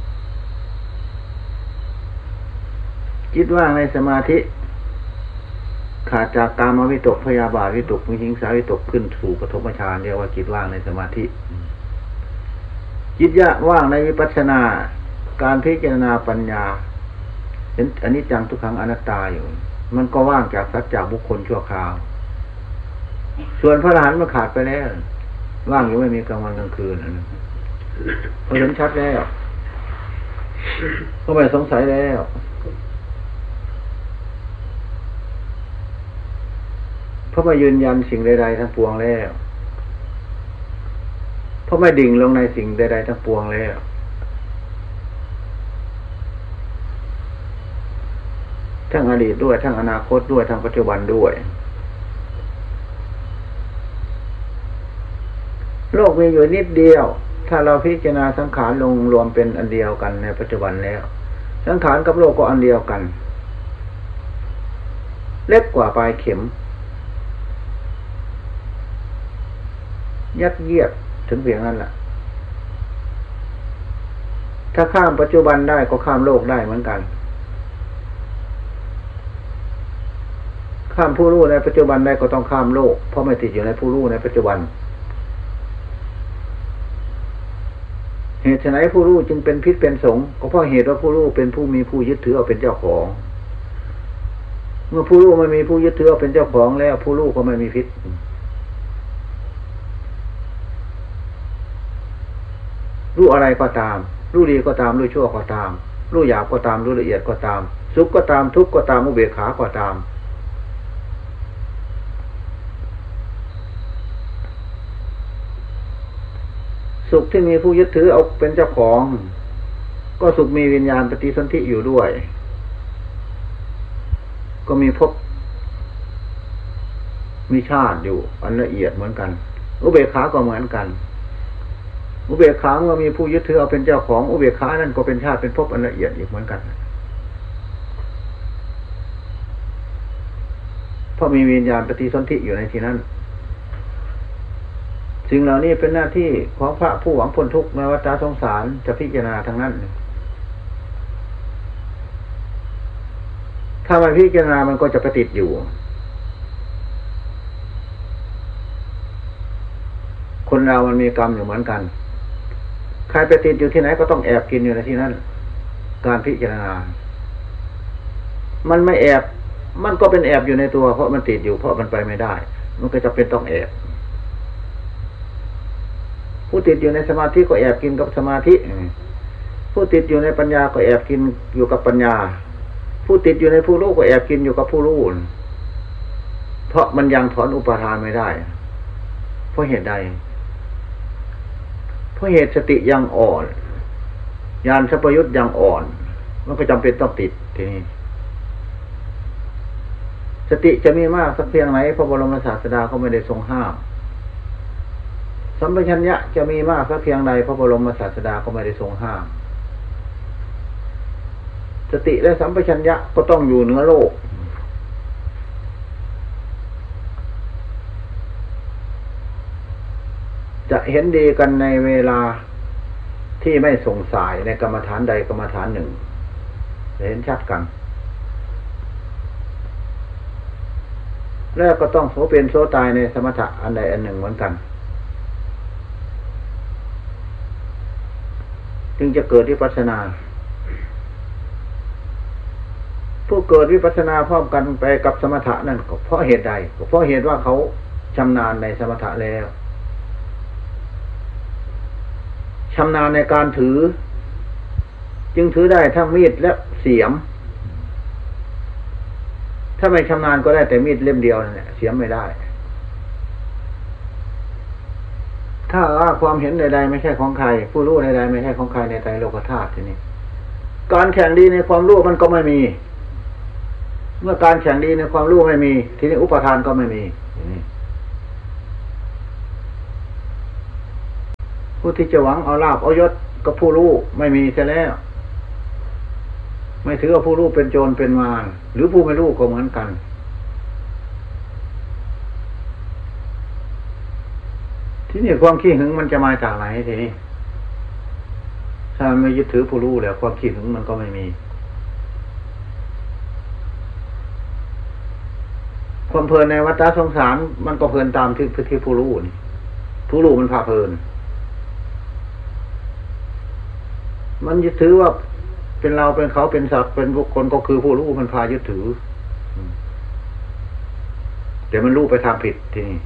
จิตว่างในสมาธิขาดจากกามวิตกพยาบาทวิตกวิหิงสาวิตกขึ้นสู่ปฐมฌานเรียกว่าจิตว่างในสมาธิจิตว่างในวิปัสสนาการพิจารณาปัญญาเห็นอนิจจังทุกขังอนัตตาอยู่มันก็ว่างจากสัจจะบุคคลชั่วคราวส่วนพระอรหันต์มันขาดไปแล้วว่างอยู่ไม่มีกลางวันกลางคืนพอเห็นชัดแล้วก็ไม่สงสัยแล้วเพราะไม่ยืนยันสิ่งใดๆทั้งปวงแล้วเพราะไม่ดิ่งลงในสิ่งใดๆทั้งปวงแล้วทั้งอดีตด้วยทั้งอนาคตด้วยทั้งปัจจุบันด้วยโลกมีอยู่นิดเดียวถ้าเราพิจารณาสังขารลงรวมเป็นอันเดียวกันในปัจจุบันแล้วสังขารกับโลกก็อันเดียวกันเล็กกว่าปลายเข็มยัดเยียดถึงเพียงนั้นแหละถ้าข้ามปัจจุบันได้ก็ข้ามโลกได้เหมือนกันข้ามผู้รู้ในปัจจุบันได้ก็ต้องข้ามโลกเพราะไม่ติดอยู่ในผู้รู้ในปัจจุบันเหตุไฉนผู้รู้จึงเป็นพิษเป็นสงก็เพราะเหตุว่าผู้รู้เป็นผู้มีผู้ยึดถือเอาเป็นเจ้าของเมื่อผู้รู้ไม่มีผู้ยึดถือเอาเป็นเจ้าของแล้วผู้รู้ก็ไม่มีพิษรู้อะไรก็ตามรู้ดีก็ตามรู้ชั่วก็ตามรู้หยาบก็ตามรู้ละเอียดก็ตามสุขก็ตามทุกข์ก็ตามอุเบกขาก็ตามสุขที่มีผู้ยึดถือเอาเป็นเจ้าของก็สุขมีวิญญาณปฏิสนธิอยู่ด้วยก็มีภพมีชาติอยู่อันละเอียดเหมือนกันอุเบกขาก็เหมือนกันอุเบกขาเมื่อมีผู้ยึดถือเอาเป็นเจ้าของอุเบกขานั่นก็เป็นชาติเป็นภพอันละเอียดอีกเหมือนกันเพราะมีวิญญาณปฏิสนธิอยู่ในที่นั้นสิ่งเหล่านี้เป็นหน้าที่ของพระผู้หวังพ้นทุกข์ในวัฏสงสารจะพิจารณาทั้งนั้นถ้าไม่พิจารณามันก็จะไปติดอยู่คนเรามันมีกรรมอยู่เหมือนกันใครไปติดอยู่ที่ไหนก็ต้องแอบกินอยู่ในที่นั้นการพิจารณามันไม่แอบมันก็เป็นแอบอยู่ในตัวเพราะมันติดอยู่เพราะมันไปไม่ได้มันก็จะเป็นต้องแอบผู้ติดอยู่ในสมาธิก็แอบกินกับสมาธิผู้ติดอยู่ในปัญญาก็แอบกินอยู่กับปัญญาผู้ติดอยู่ในผู้รู้ก็แอบกินอยู่กับผู้รู้เพราะมันยังถอนอุปาทานไม่ได้เพราะเหตุใดเพราะเหตุสติยังอ่อนญาณสัพพยุตยังอ่อนมันก็จำเป็นต้องติดทีนี้สติจะมีมากสักเพียงไหนพระบรมศาสดาก็ไม่ได้ทรงห้ามสัมปชัญญะจะมีมากสักเพียงใดพระบรมศาสดาก็ไม่ได้ทรงห้ามสติและสัมปชัญญะก็ต้องอยู่เหนือโลกจะเห็นดีกันในเวลาที่ไม่สงสัยในกรรมฐานใดกรรมฐานหนึ่งจะเห็นชัดกันแล้วก็ต้องโสเป็นโสตายในสมถะอันใดอันหนึ่งเหมือนกันจึงจะเกิดวิปัสสนาผู้เกิดวิปัสสนาพร้อมกันไปกับสมถะนั่นก็เพราะเหตุใดก็เพราะเหตุว่าเขาชำนาญในสมถะแล้วชำนาญในการถือจึงถือได้ทั้งมีดและเสียมถ้าไม่ชำนาญก็ได้แต่มีดเล่มเดียวนั่นแหละเสียมไม่ได้ถ้าว่าความเห็นใดๆไม่ใช่ของใครผู้รู้ใดๆไม่ใช่ของใครในไตรโลกธาตุทีนี้การแข่งดีในความรู้มันก็ไม่มีเมื่อการแข่งดีในความรู้ไม่มีทีนี้อุปทานก็ไม่มีผู้ที่จะหวังเอาลาภเอายศกับผู้รู้ไม่มีใช่แล้วไม่ถือว่าผู้รู้เป็นโจรเป็นมารหรือผู้ไม่รู้ก็เหมือนกันที่นี่ความขี้หึงมันจะมาจากไหนทีนี้ถ้ามันไม่ยึดถือผู้รู้แล้วความขี้หึงมันก็ไม่มีความเพลินในวัฏสงสารมันก็เพลินตามที่ผู้รู้นี่ผู้รู้มันพาเพลินมันยึดถือว่าเป็นเราเป็นเขาเป็นสัตว์เป็นบุคคลก็คือผู้รู้มันพายึดถือแต่มันรู้ไปทางผิดทีนี้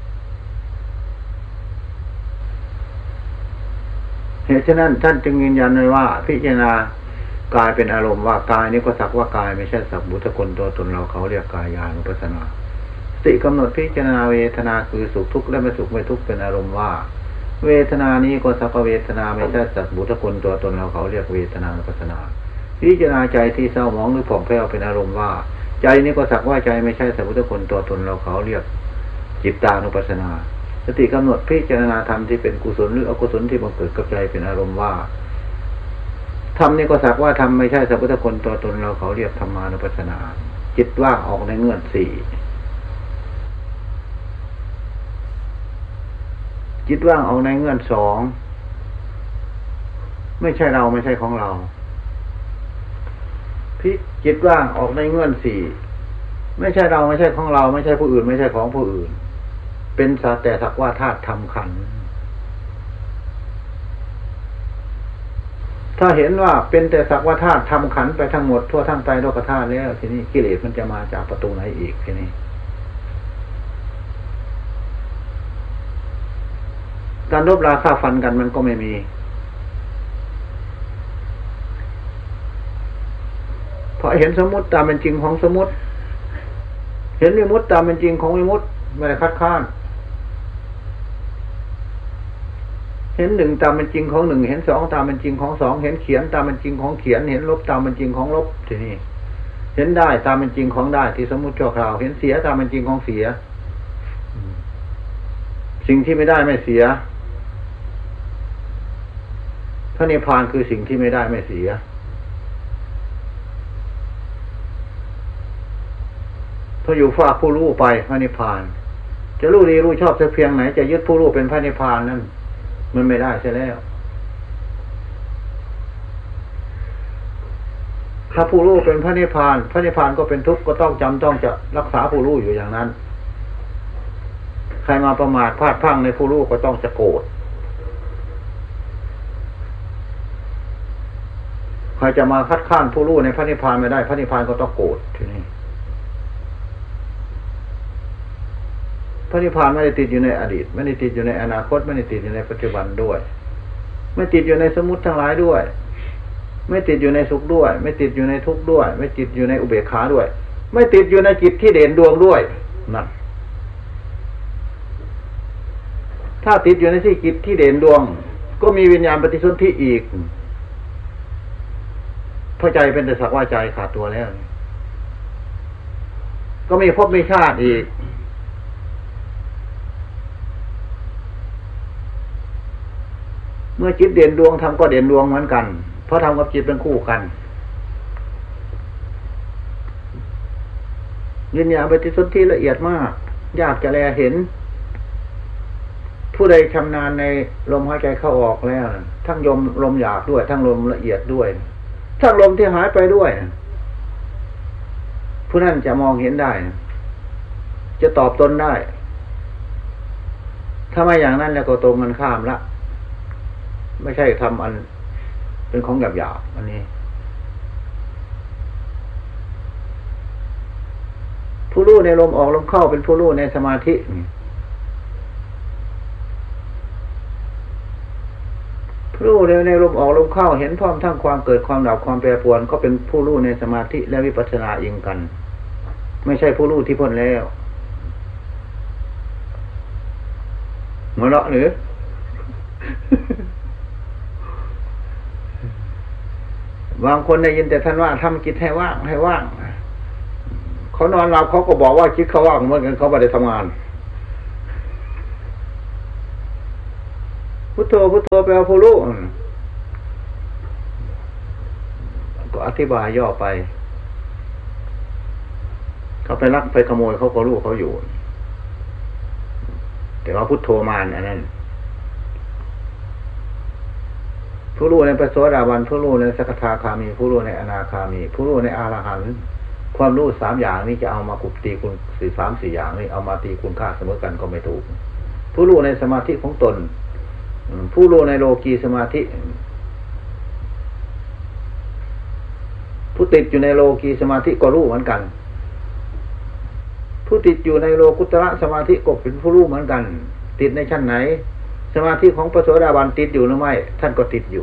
เหตุฉะนั้นท่านจึงยืนยันเลยว่าพิจารณากายเป็นอารมณ์ว่ากายนี้ก็สักว่ากายไม่ใช่สักบุตรคนตัวตนเราเขาเรียกกายานุปัสสนาสติกำหนดพิจารณาเวทนาคือสุขทุกข์และไม่สุขไม่ทุกข์เป็นอารมณ์ว่าเวทนานี้ก็สักเวทนาไม่ใช่สักบุตรคนตัวตนเราเขาเรียกเวทนานุปัสสนาพิจารณาใจที่เศร้าหมองหรือผ่องแผ้วเป็นอารมณ์ว่าใจนี้ก็สักว่าใจไม่ใช่สักบุตรคนตัวตนเราเขาเรียกจิตตานุปัสสนาสติกำหนดพิจารณาธรรมที่เป็นกุศลหรืออกุศลที่บังเกิดกับใจเป็นอารมณ์ว่าธรรมนี้ก็สักว่าธรรมไม่ใช่สัพพุทธคนตัวตนเราเขาเรียกธรรมานุปัสสนาจิตว่างออกในเงื่อนสี่จิตว่างออกในเงื่อนสองไม่ใช่เราไม่ใช่ของเราจิตว่างออกในเงื่อนสี่ไม่ใช่เราไม่ใช่ของเราไม่ใช่ผู้อื่นไม่ใช่ของผู้อื่นเป็นสักแต่สักว่าธาตุธรรมขันธ์ถ้าเห็นว่าเป็นแต่สักว่าธาตุธรรมขันธ์ไปทั้งหมดทั่วทั้งไตรโลกธาตุแล้วทีนี้กิเลสมันจะมาจากประตูไหนอีกทีนี้การรบราฆ่าฟันกันมันก็ไม่มีเพราะเห็นสมมุติตามเป็นจริงของสมมุติเห็นวิมุตติตามเป็นจริงของวิมุตติไม่ได้คัดค้านเห็นหนึ่งตามเป็นจริงของหนึ่งเห็นสองตามเป็นจริงของสองเห็นเขียนตามเป็นจริงของเขียนเห็นลบตามเป็นจริงของลบทีนี้เห็นได้ตามเป็นจริงของได้ที่สมมุติชั่วคราวเห็นเสียตามเป็นจริงของเสียสิ่งที่ไม่ได้ไม่เสียพระนิพพานคือสิ่งที่ไม่ได้ไม่เสียพออยู่ฝากผู้รู้ไปพระนิพพานจะรู้ดีรู้ชอบสักเพียงไหนจะยึดผู้รู้เป็นพระนิพพานนั้นมันไม่ได้ใช่แล้วถ้าผู้รู้เป็นพระนิพพานพระนิพพานก็เป็นทุกข์ก็ต้องจะรักษาผู้รู้อยู่อย่างนั้นใครมาประมาทพลาดพลั้งในผู้รู้ก็ต้องจะโกรธใครจะมาคัดค้านผู้รู้ในพระนิพพานไม่ได้พระนิพพานก็ต้องโกรธทีนี้พระนิพพานไม่ได้ติดอยู่ในอดีตไม่ได้ติดอยู่ในอนาคตไม่ได้ติดอยู่ในปัจจุบันด้วยไม่ติดอยู่ในสมมุติทั้งหลายด้วยไม่ติดอยู่ในสุขด้วยไม่ติดอยู่ในทุกข์ด้วยไม่ติดอยู่ในอุเบกขาด้วยไม่ติดอยู่ในจิตที่เด่นดวงด้วยนั่นถ้าติดอยู่ในที่จิตที่เด่นดวงก็มีวิญญาณปฏิสนธิอีกเพราะใจเป็นแต่สักว่าใจขาดตัวแล้วก็มีภพมีชาติอีกเมื่อจิตเด่นดวงธรรมก็เด่นดวงเหมือนกันเพราะธรรมกับจิตเป็นคู่กันวิญญาณปฏิสนธิละเอียดมากยากจะแลเห็นผู้ใดชำนาญในลมหายใจเข้าออกแล้วทั้งลมหยาบด้วยทั้งลมละเอียดด้วยทั้งลมที่หายไปด้วยผู้นั้นจะมองเห็นได้จะตอบตนได้ถ้าไม่อย่างนั้นแล้วก็ตรงกันข้ามละไม่ใช่ทำอันเป็นของหยาบๆอันนี้ผู้รู้ในลมออกลมเข้าเป็นผู้รู้ในสมาธิผู้รู้ในลมออกลมเข้าเห็นพร้อมทั้งความเกิดความดับความแปรปรวนก็เป็นผู้รู้ในสมาธิและวิปัสสนาเองกันไม่ใช่ผู้รู้ที่พ้นแล้วหัวเราะหรือบางคนได้ยินแต่ท่านว่าทำจิตให้ว่างให้ว่างเขานอนหลับเขาก็บอกว่าจิตเขาว่างเหมือนกันเขาไม่ได้ทำงานพุทโธพุทโธแปลว่าผู้รู้ก็อธิบายย่อไปเขาไปลักไปขโมยเขาก็รู้เขาอยู่แต่ว่าพุทโธมานอันนั้นผู้รู้ในพระโสดาบันผู้รู้ในสกทาคามีผู้รู้ในอนาคามีผู้รู้ในอรหันต์ความรู้สามอย่างนี้จะเอามากุตีคุณ3-4อย่างนี้เอามาตีคุณค่าเสมอกันก็ไม่ถูกผู้รู้ในสมาธิของตนผู้รู้ในโลกีสมาธิผู้ติดอยู่ในโลกีสมาธิก็รู้เหมือนกันผู้ติดอยู่ในโลกุตระสมาธิก็เป็นผู้รู้เหมือนกันติดในชั้นไหนสมาธิของพระโสดาบันติดอยู่หรือไม่ท่านก็ติดอยู่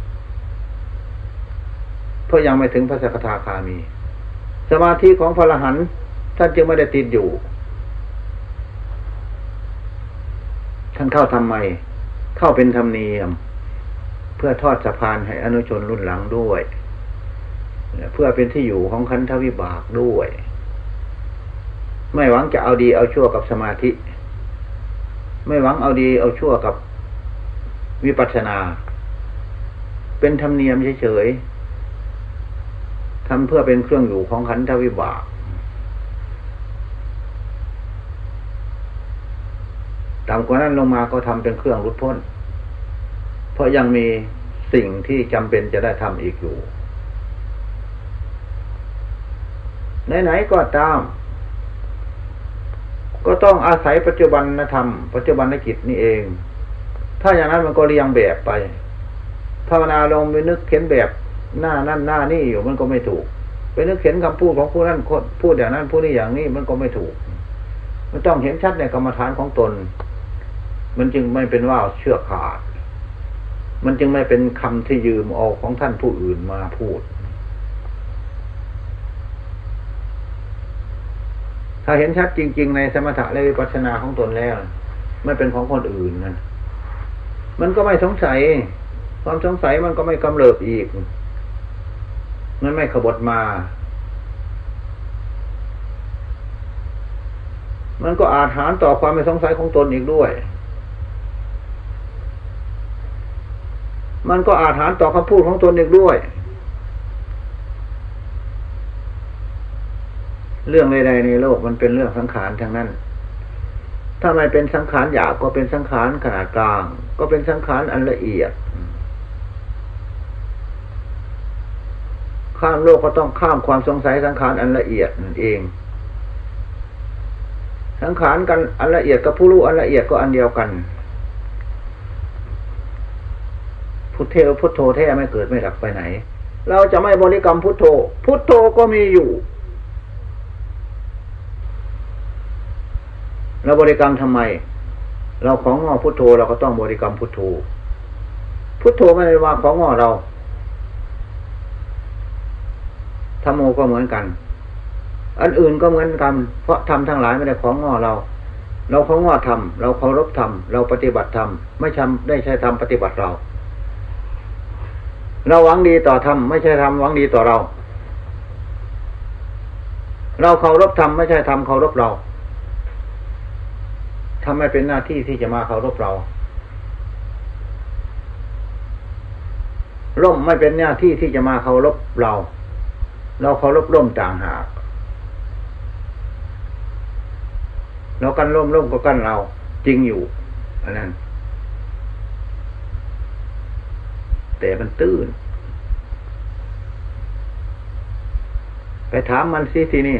เพราะยังไม่ถึงพระสกทาคามีสมาธิของพระอรหันต์ท่านจึงไม่ได้ติดอยู่ท่านเข้าทำไมเข้าเป็นธรรมเนียมเพื่อทอดสะพานให้อนุชนรุ่นหลังด้วยเพื่อเป็นที่อยู่ของขันธวิบากด้วยไม่หวังจะเอาดีเอาชั่วกับสมาธิไม่หวังเอาดีเอาชั่วกับวิปัสสนาเป็นธรรมเนียมเฉยๆทำเพื่อเป็นเครื่องอยู่ของขันธวิบากต่ำกว่านั้นลงมาก็ทำเป็นเครื่องหลุดพ้นเพราะยังมีสิ่งที่จำเป็นจะได้ทำอีกอยู่ไหนๆก็ตามก็ต้องอาศัยปัจจุบันธรรมปัจจุบันกิจนี่เองถ้าอย่างนั้นมันก็เรียงแบบไปภาวนาลงไปนึกเข็นแบบหน้านั่นหน้านี่อยู่มันก็ไม่ถูกไปนึกเข็นคำพูดของผู้นั้นพูดอย่างนั้นพูดนี่อย่างนี้มันก็ไม่ถูกมันต้องเห็นชัดในกรรมฐานของตนมันจึงไม่เป็นว่าวเชือกขาดมันจึงไม่เป็นคำที่ยืมเอาของท่านผู้อื่นมาพูดถ้าเห็นชัดจริงๆในสมถะและวิปัสสนาของตนแล้วไม่เป็นของคนอื่นนั่นมันก็ไม่สงสัยความสงสัยมันก็ไม่กำเริบอีกมันไม่ขบถมามันก็อาจหารต่อความไม่สงสัยของตนอีกด้วยมันก็อาจหารต่อคำพูดของตนอีกด้วยเรื่องใดๆในโลกมันเป็นเรื่องสังขารทั้งนั้นถ้าไม่เป็นสังขารหยาบก็เป็นสังขารขนาดกลางก็เป็นสังขารอันละเอียดข้ามโลกก็ต้องข้ามความสงสัยสังขารอันละเอียดนั่นเองสังขารกันอันละเอียดกับผู้รู้อันละเอียดก็อันเดียวกันพุทโธแท้ไม่เกิดไม่ดับไปไหนเราจะไม่บริกรรมพุทโธพุทโธก็มีอยู่เราบริกรรมทำไมเราของงอพุทโธเราก็ต้องบริกรรมพุทโธพุทโธไม่ได้ว่าของงอเราธัมโมก็เหมือนกันอันอื่นก็เหมือนกันเพราะธรรมทั้งหลายไม่ได้ของงอเราของงอธรรมเราเคารพธรรมเราปฏิบัติธรรมไม่ได้ใช้ธรรมปฏิบัติเราหวังดีต่อธรรมไม่ใช่ธรรมหวังดีต่อเราเคารพธรรมไม่ใช่ธรรมเคารพเราทำให้เป็นหน้าที่ที่จะมาเคารพเราร่มไม่เป็นหน้าที่ที่จะมาเคารพเราเคารพร่มต่างหากเรากันร่มก็กันเราจริงอยู่อันนั้นแต่มันตื้นไปถามมันสิทีนี่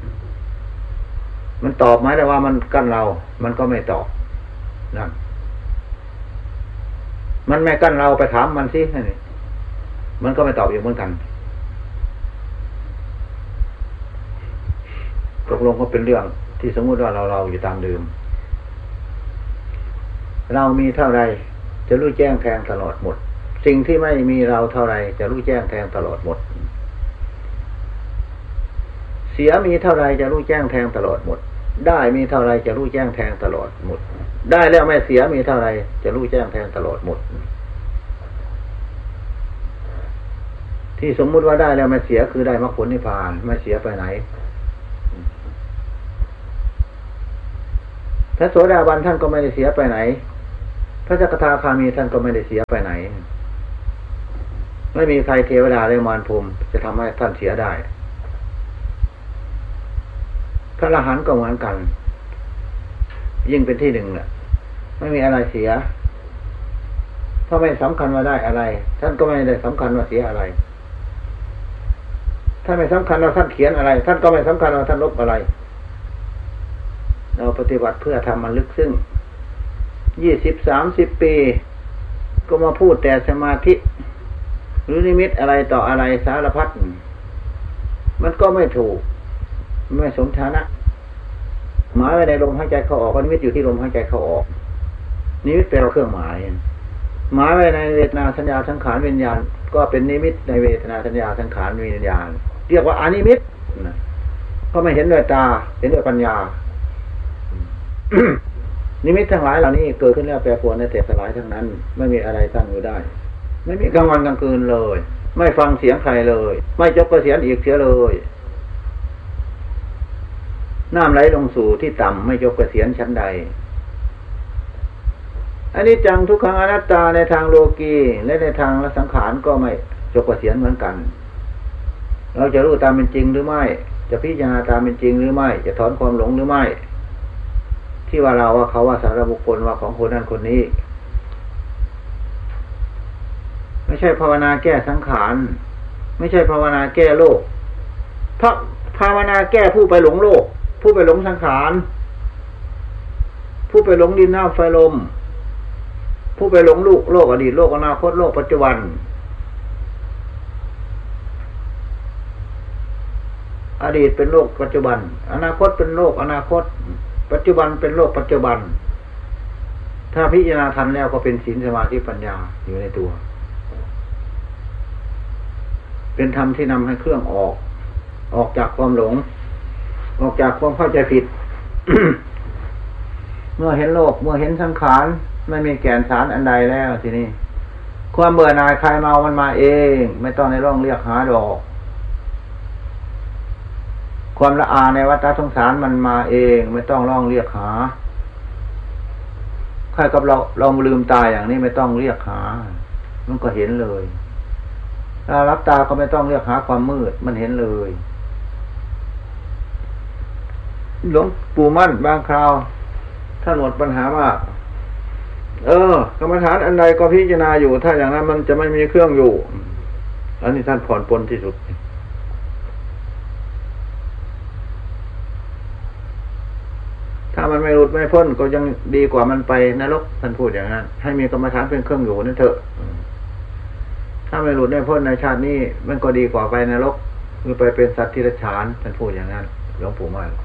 มันตอบไหมแต่ว่ามันกั้นเรามันก็ไม่ตอบนั่นมันไม่กั้นเราไปถามมันสินี่มันก็ไม่ตอบอยู่เหมือนกันตกลงก็เป็นเรื่องที่สมมุติว่าเราอยู่ตามเดิมเรามีเท่าไรจะรู้แจ้งแทงตลอดหมดสิ่งที่ไม่มีเราเท่าไรจะรู้แจ้งแทงตลอดหมดเสียมีเท่าไรจะรู้แจ้งแทงตลอดหมดได้มีเท่าไรจะรู้แจ้งแทงตลอดหมดได้แล้วไม่เสียมีเท่าไรจะรู้แจ้งแทงตลอดหมดทที่สมมุติว่าได้แล้วไม่เสียคือได้มรรคผลนิพพานไม่เสียไปไหนพระโสดาบันท่านก็ไม่ได้เสียไปไหนพระสกทาคามีท่านก็ไม่ได้เสียไปไหนไม่มีใครเทวดาและมารพรหมจะทำให้ท่านเสียได้พระอรหันต์ก็เหมือนกันยิ่งเป็นที่หนึ่งแหละไม่มีอะไรเสียเพราะไม่สำคัญว่าได้อะไรท่านก็ไม่ได้สำคัญว่าเสียอะไรท่านไม่สำคัญว่าท่านเขียนอะไรท่านก็ไม่สำคัญว่าท่านลบอะไรเราปฏิบัติเพื่อทำมันลึกซึ้ง20-30 ปีก็มาพูดแต่สมาธิหรือนิมิตอะไรต่ออะไรสารพัดมันก็ไม่ถูกไม่สมฐานะหมายไว้ในลมหายใจเข้าออกนิมิตอยู่ที่ลมหายใจเข้าออกนิมิตแปลว่าเครื่องหมายหมายไว้ในเวทนาสัญญาสังขารวิญญาณก็เป็นนิมิตในเวทนาสัญญาสังขารวิญญาณเรียกว่าอนิมิตก็ไม่เห็นด้วยตาเห็นด้วยปัญญา นิมิตทั้งหลายเหล่านี้เกิดขึ้นแล้วแปรปรวนในแต่สลายทั้งนั้นไม่มีอะไรตั้งอยู่ได้ไม่มีกลางวันกลางคืนเลยไม่ฟังเสียงใครเลยไม่จบกระเสียนอีกเสียเลยน้ำไหลลงสู่ที่ต่ำไม่จบกระเสียนชั้นใดอันนี้จังทุกขังอนัตตาในทางโลกีและในทางละสังขารก็ไม่จบกระเสียนเหมือนกันเราจะรู้ตามเป็นจริงหรือไม่จะพิจารณาตามเป็นจริงหรือไม่จะถอนความหลงหรือไม่ที่ว่าเราว่าเขาว่าสารบุคคลว่าของคนนั้นคนนี้ไม่ใช่ภาวนาแก้สังขารไม่ใช่ภาวนาแก้โลกเพราะภาวนาแก้ผู้ไปหลงโลกผู้ไปหลงสังขารผู้ไปหลงดินน้ำไฟลมผู้ไปหลงโลกอดีตโลกอนาคตโลกปัจจุบันอดีตเป็นโลกปัจจุบันอนาคตเป็นโลกอนาคตปัจจุบันเป็นโลกปัจจุบันถ้าพิจารณาทันแล้วก็เป็นศีลสมาธิปัญญาอยู่ในตัวเป็นธรรมที่นำให้เครื่องออกจากความหลงออกจากความเข้าใจผิด เมื่อเห็นโลกเมื่อเห็นสังขารไม่มีแก่นสารอันใดแล้วทีนี้ความเบื่อหน่ายคลายเมามันมาเองไม่ต้องในร่องเรียกหาดอกความละอาในวัฏสงสารมันมาเองไม่ต้องร้องเรียกหาใครกับเราลืมตาอย่างนี้ไม่ต้องเรียกหามันก็เห็นเลยถ้ารับตาก็ไม่ต้องเรียกหาความมืดมันเห็นเลยหลวงปู่มั่นบางคราวท่านหมดปัญหามากกรรมฐานอันใดก็พิจารณาอยู่ถ้าอย่างนั้นมันจะไม่มีเครื่องอยู่อันนี้ท่านผ่อนปลนที่สุดถ้ามันไม่หลุดไม่พ้นก็ยังดีกว่ามันไปนรกท่านพูดอย่างนั้นให้มีกรรมฐานเป็นเครื่องอยู่นั่นเถอะถ้าไม่หลุดไม่พ้นในชาตินี้มันก็ดีกว่าไปนรกหรือไปเป็นสัตว์ที่รัจฉานท่านพูดอย่างนั้นหลวงปู่มั่น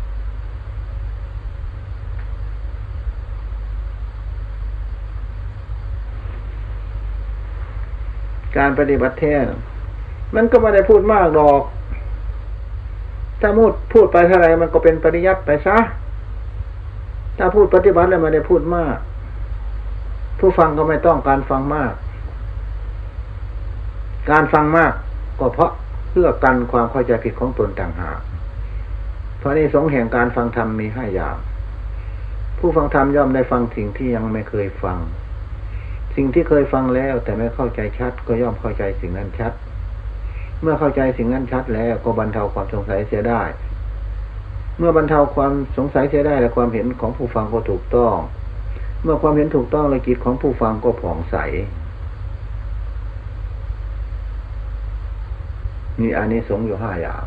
การปฏิบัติแท้มันก็ไม่ได้พูดมากหรอกถ้าพูดไปเท่าไรมันก็เป็นปริยัติไปซะถ้าพูดปฏิบัติแล้วไม่ได้พูดมากผู้ฟังก็ไม่ต้องการฟังมากการฟังมากก็เพราะเพื่อกันความเข้าใจผิดของตนต่างหากเพราะนี้สงฆ์แห่งการฟังธรรมมี5 อย่างผู้ฟังธรรมย่อมได้ฟังสิ่งที่ยังไม่เคยฟังสิ่งที่เคยฟังแล้วแต่ไม่เข้าใจชัดก็ย่อมเข้าใจสิ่งนั้นชัดเมื่อเข้าใจสิ่งนั้นชัดแล้วก็บรรเทาความสงสัยเสียได้เมื่อบรรเทาความสงสัยเสียได้และความเห็นของผู้ฟังก็ถูกต้องเมื่อความเห็นถูกต้องและจิตของผู้ฟังก็ผ่องใสมีอานิสงส์อยู่5 อย่าง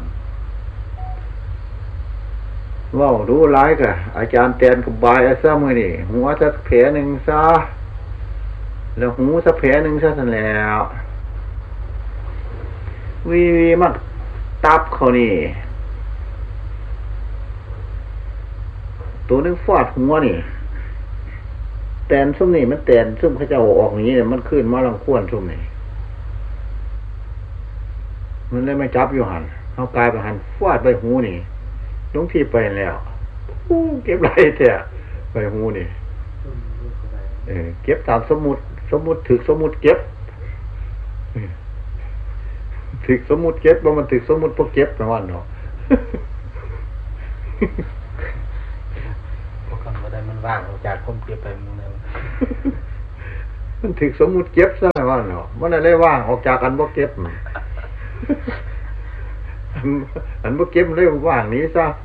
ว้าวรู้ร้ายกะอาจารย์แตนกับบายซะมื้อนี่หัวสักแผลหนึ่งซะแล้วหูสักแผลหนึ่งซะสั่นแล้ววีมักตับเขานี่ตัวนึงฟาดหัวนี่แตนซุ่มนี่มันแตนซุ่มเขาจะออกอย่างนี้มันขึ้นมาลังควรซุ่มนี่มันเลยไม่จับอยู่หันเอากายไปหันฟาดใบหูนี่ลงที่ไปแล้วเก็บไรเถอะใบหูนี่เก็บตามสมุดถึกสมุดเก็บถึกสมมุติเก็บว่ามันถึกสมมุติพวกเก็บประมาณเนาะพวกคำว่าได้มันว่างออกจากความเก็บไปมึงแล้วมันถึกสมมุติเก็บซะว่าเนาะมันได้ว่างออกจากกันบ่เก็บอันบ่เก็บมันได้ว่างนี้ซะ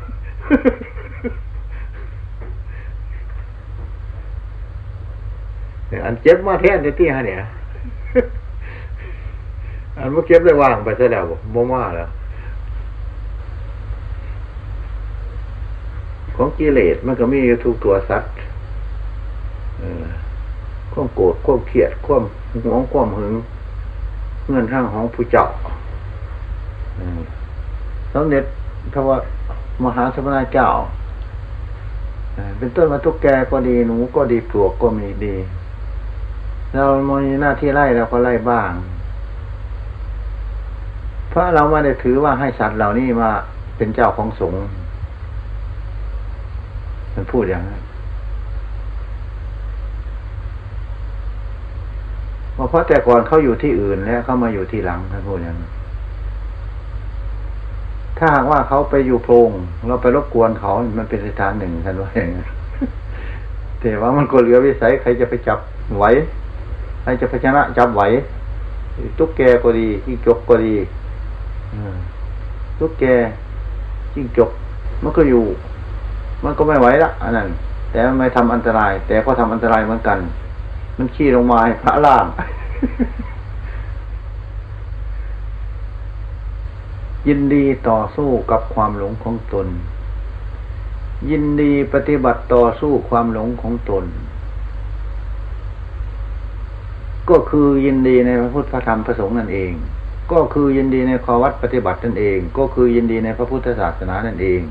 อันเจ็บมาแทนที่ฮะเนี่ยอันบ่เก็บได้ว่างไปซะแล้วบ่มาแล้วของกิเลสมันก็มีอยู่ทุกตัวสัตว์ความโกรธความเกลียดความหวงความหึงเงื่อนห้างของผู้เจ้าสมเด็จพระมหาสมณเจ้าเป็นต้นมาตุ๊กแกก็ดีหนูก็ดีปลวกก็มีดีเรามีหน้าที่ไล่เราก็ไล่บ้างเพราะเราไม่ได้ถือว่าให้สัตว์เหล่านี้มาเป็นเจ้าของสงฆ์มันพูดอย่างนั้นเพราะแต่ก่อนเขาอยู่ที่อื่นแล้วเขามาอยู่ที่หลังท่านพูดอย่างนั้นถ้าหากว่าเขาไปอยู่โพรงเราไปรบกวนเขามันเป็นสถานหนึ่งท่านว่าอย่างนั้นแต่ว่ามันก็เหลือวิสัยใครจะไปจับไหวใครจะไปชนะจับไหวตุ๊กแกก็ดีจิ้งจกก็ดีตุ๊กแกจิ้งจกมันก็อยู่มันก็ไม่ไหวละอันนั้นแต่มันไม่ทำอันตรายแต่ก็ทำอันตรายเหมือนกันมันขี้ลงมาให้พระล่างยินดีต่อสู้กับความหลงของตนยินดีปฏิบัติต่อสู้ความหลงของตนก็คือยินดีในพระพุทธพระธรรมพระสงฆ์นั่นเองก็คือยินดีในข้อวัดปฏิบัตินั่นเองก็คือยินดีในพระพุทธศาสนานั่นเอง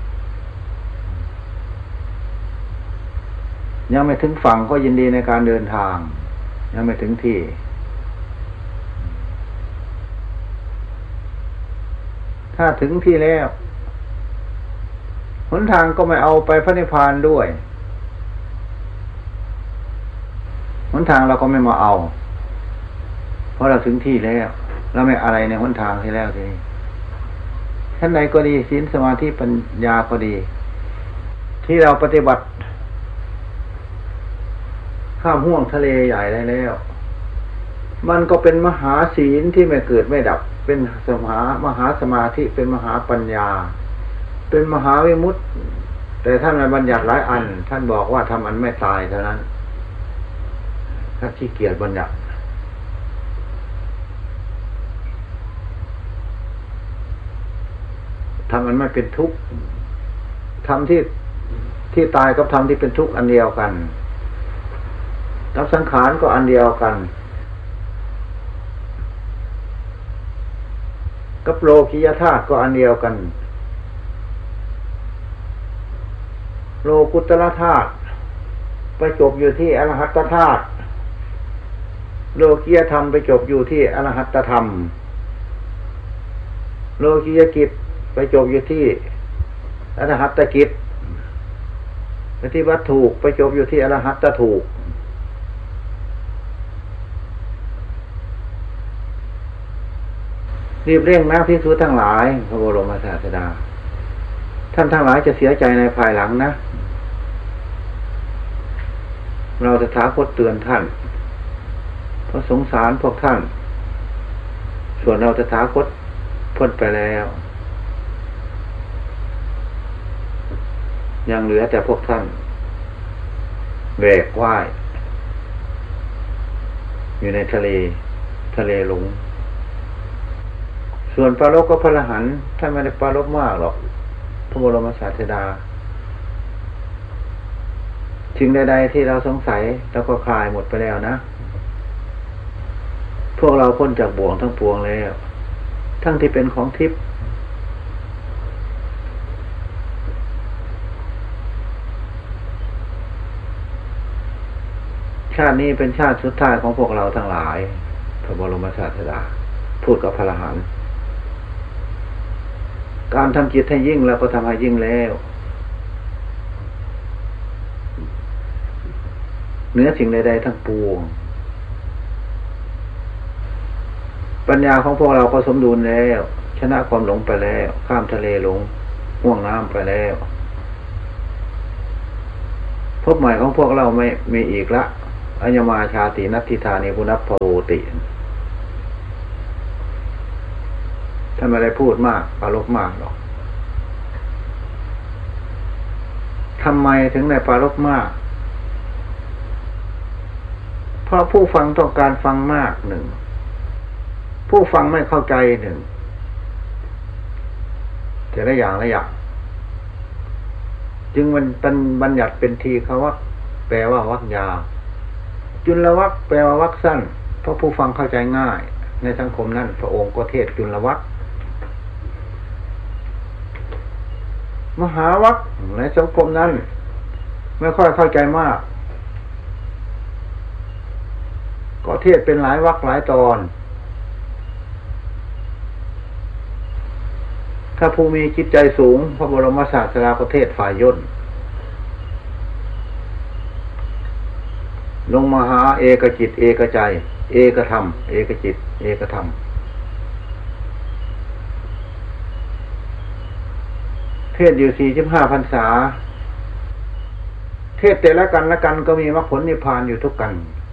ยังไม่ถึงฝั่งก็ยินดีในการเดินทางยังไม่ถึงที่ถ้าถึงที่แล้วหนทางก็ไม่เอาไปพระนิพพานด้วยหนทางเราก็ไม่มาเอาเพราะเราถึงที่แล้วเราไม่อะไรในหนทางที่แล้วทีนี้ท่านใดก็ดีศีลสมาธิปัญญาก็ดีที่เราปฏิบัติข้ามห่วงทะเลใหญ่ได้แล้วมันก็เป็นมหาศีลที่ไม่เกิดไม่ดับเป็นมหาสมาธิเป็นมหาปัญญาเป็นมหาวิมุตติแต่ท่านในบัญญัติหลายอันท่านบอกว่าทำอันไม่ตายเท่านั้นถ้าขี้เกียจบัญญัติทำอันไม่เป็นทุกข์ทำที่ตายกับทำที่เป็นทุกข์อันเดียวกันกับสังขารก็อันเดียวกันกับโลกิยธาตุก็อันเดียวกันโลกุตตรธาตุไปจบอยู่ที่อรหัตธาตุโลกิยธรรมไปจบอยู่ที่อรหัตธรรมโลกิยกิจไปจบอยู่ที่อรหัตกิจปฏิบัติถูกไปจบอยู่ที่อรหัตถูกรีบเร่งนะภิกษุทั้งหลายพระบรมศาสดาท่านทั้งหลายจะเสียใจในภายหลังนะเราจะท้าคตเตือนท่านเพราะสงสารพวกท่านส่วนเราจะท้าคตพ้นไปแล้วยังเหลือแต่พวกท่านแบกว่ายอยู่ในทะเลหลงส่วนปรารภก็พระอรหันต์ท่านไม่ได้ปรารภมากหรอกพระบรมศาสดาสิ่งใดๆที่เราสงสัยเราก็คลายหมดไปแล้วนะพวกเราพ้นจากบ่วงทั้งปวงแล้วทั้งที่เป็นของทิพย์ชาตินี้เป็นชาติสุดท้ายของพวกเราทั้งหลายพระบรมศาสดาพูดกับพระอรหันต์การทำจิตให้ยิ่งแล้วก็ทำให้ยิ่งแล้วเหนือสิ่งใดๆทั้งปวงปัญญาของพวกเราก็สมดุลแล้วชนะความหลงไปแล้วข้ามทะเลหลงห่วงน้ำไปแล้วพบใหม่ของพวกเราไม่มีอีกละอัญญมาชาตินัตถิธานิปุณัพพโวติท่านไม่ได้พูดมากปรารภมากหรอกทำไมถึงได้ปรารภมากเพราะผู้ฟังต้องการฟังมากหนึ่งผู้ฟังไม่เข้าใจหนึ่งแต่ละอย่างจึงมันเป็นบัญญัติเป็นทีฆวรรคแปลว่าวรรคยาวจุลวรรคแปลว่าวรรคสั้นเพราะผู้ฟังเข้าใจง่ายในสังคมนั้นพระองค์ก็เทศจุลวรรคมหาวรรคในสังคมนั้นไม่ค่อยเข้าใจมากก็เทศเป็นหลายวรรคหลายตอนถ้าผู้มีจิตใจสูงพระบรมศาสดาก็เทศฝ่ายย่นลงมาหาเอกจิตเอกใจเอกธรรมเอกจิตเอกธรรมเทศอยู่45 พรรษาเทศแต่ละกันก็มีมรรคผลนิพพานอยู่ทุกกัน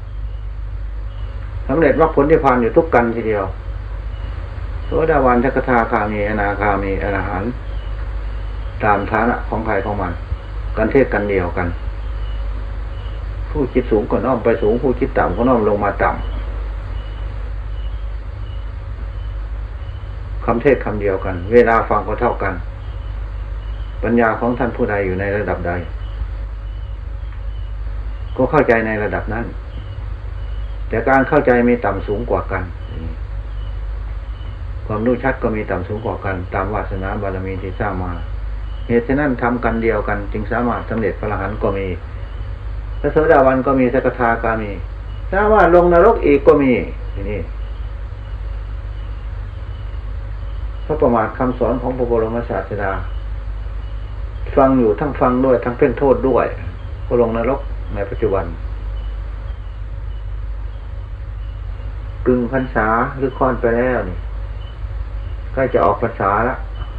สำเร็จมรรคผลนิพพานอยู่ทุกกันทีเดียวโสดาบันสกทาคามีอนาคามีอรหันต์ตามฐานะของใครของมันกันเทศกันเดียวกันผู้คิดสูงก็น้อมไปสูงผู้คิดต่ำก็น้อมลงมาต่ำคำเทศคำเดียวกันเวลาฟังก็เท่ากันปัญญาของท่านผู้ใดอยู่ในระดับใดก็เข้าใจในระดับนั้นแต่การเข้าใจมีต่ำสูงกว่ากันความรู้ชัดก็มีต่ำสูงกว่ากันตามวาสนาบารมีที่สร้างมาเหตุฉะนั้นทำกันเดียวกันจึงสามารถสำเร็จพระอรหันต์ก็มีพระโสดาบันก็มีสกทาคามีสามารถลงนรกอีกก็มีนี่พระประมาทคำสอนของพระบรมศาสดาฟังอยู่ทั้งฟังด้วยทั้งเป็นโทษด้วยก็ลงนรกในปัจจุบันกึ่งพรรษาหรือค่อนไปแล้วนี่ใกล้จะออกพรรษาแล้ว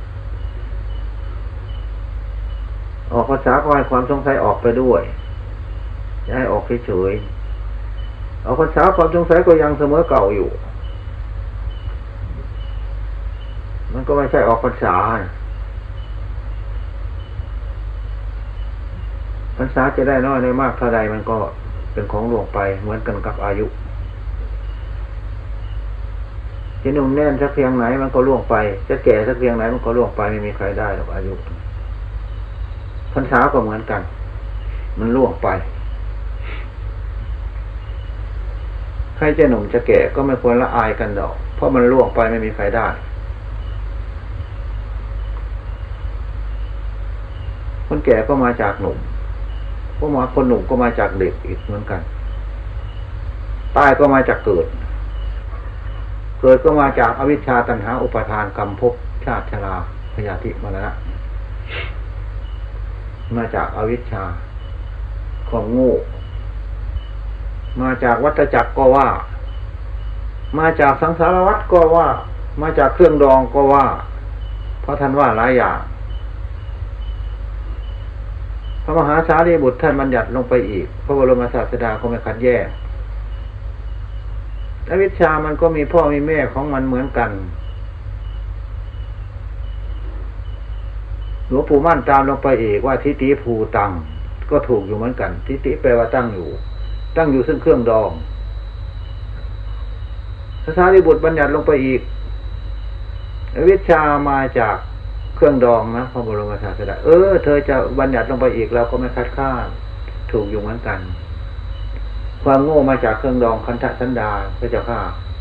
ออกพรรษาก็ให้ความสงสัยออกไปด้วยอย่าให้ออกเฉยๆออกพรรษาความสงสัยก็ยังเสมอเก่าอยู่มันก็ไม่ใช่ออกพรรษาพรรษาจะได้น้อยได้มากเท่าใดมันก็เป็นของล่วงไปเหมือนกันกับอายุจะหนุ่มแน่นสักเพียงไหนมันก็ล่วงไปจะแก่สักเพียงไหนมันก็ล่วงไปไม่มีใครได้หรอกอายุพรรษาก็เหมือนกันมันล่วงไปใครจะหนุ่มจะแก่ก็ไม่ควรละอายกันดอกเพราะมันล่วงไปไม่มีใครได้คนแก่ก็มาจากหนุ่มคนหนุ่มก็มาจากเด็กอีกเหมือนกันตายก็มาจากเกิดก็มาจากอวิชชาตัณหาอุปาทานกรรมภพชาติชราพยาธิมรณะมาจากอวิชชาของโง่มาจากวัฏจักรก็ว่ามาจากสังสารวัฏก็ว่ามาจากเครื่องดองก็ว่าเพราะท่านว่าหลายอย่างพระมหาสารีบุตรท่านบัญญัติลงไปอีกพระบรมศาสดาก็ไม่ขัดแย้งอวิชชามันก็มีพ่อมีแม่ของมันเหมือนกันหลวงปู่มั่นตามลงไปอีกว่าทิฏฐิภูตังก็ถูกอยู่เหมือนกันทิฏฐิแปลว่าตั้งอยู่ซึ่งเครื่องดองพระสารีบุตรบัญญัติลงไปอีกอวิชชามาจากเครื่องดองนะพระบรมศาสดาเธอจะบัญญัติลงไปอีกเราก็ไม่คัดค้านถูกอยู่เหมือนกันความโง่มาจากเครื่องดองคันธสันดาพระเจ้าข้า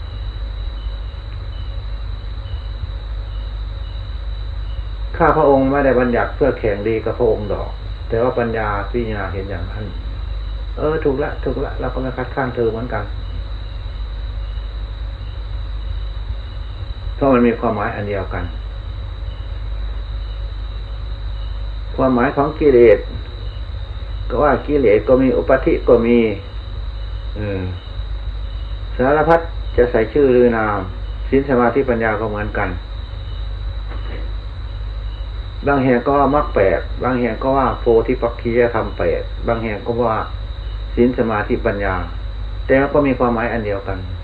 พระองค์ไม่ได้บัญญัติเพื่อแข่งดีกับพระองค์ดอกแต่ว่าปัญญาพิจารณาเห็นอย่างนั้นถูกละเราก็ไม่คัดค้านเธอเหมือนกันเพราะมันมีความหมายอันเดียวกันความหมายของกิเลสก็ว่ากิเลสก็มีอุปาทิก็มีสารพัดจะใส่ชื่อหรือนามศีลสมาธิปัญญาก็เหมือนกันบางแห่งก็ว่ามรรคแปดบางแห่งก็ว่าโพธิปักขิยธรรมแปดบางแห่งก็ว่าศีลสมาธิปัญญาแต่ก็มีความหมายอันเดียวกัน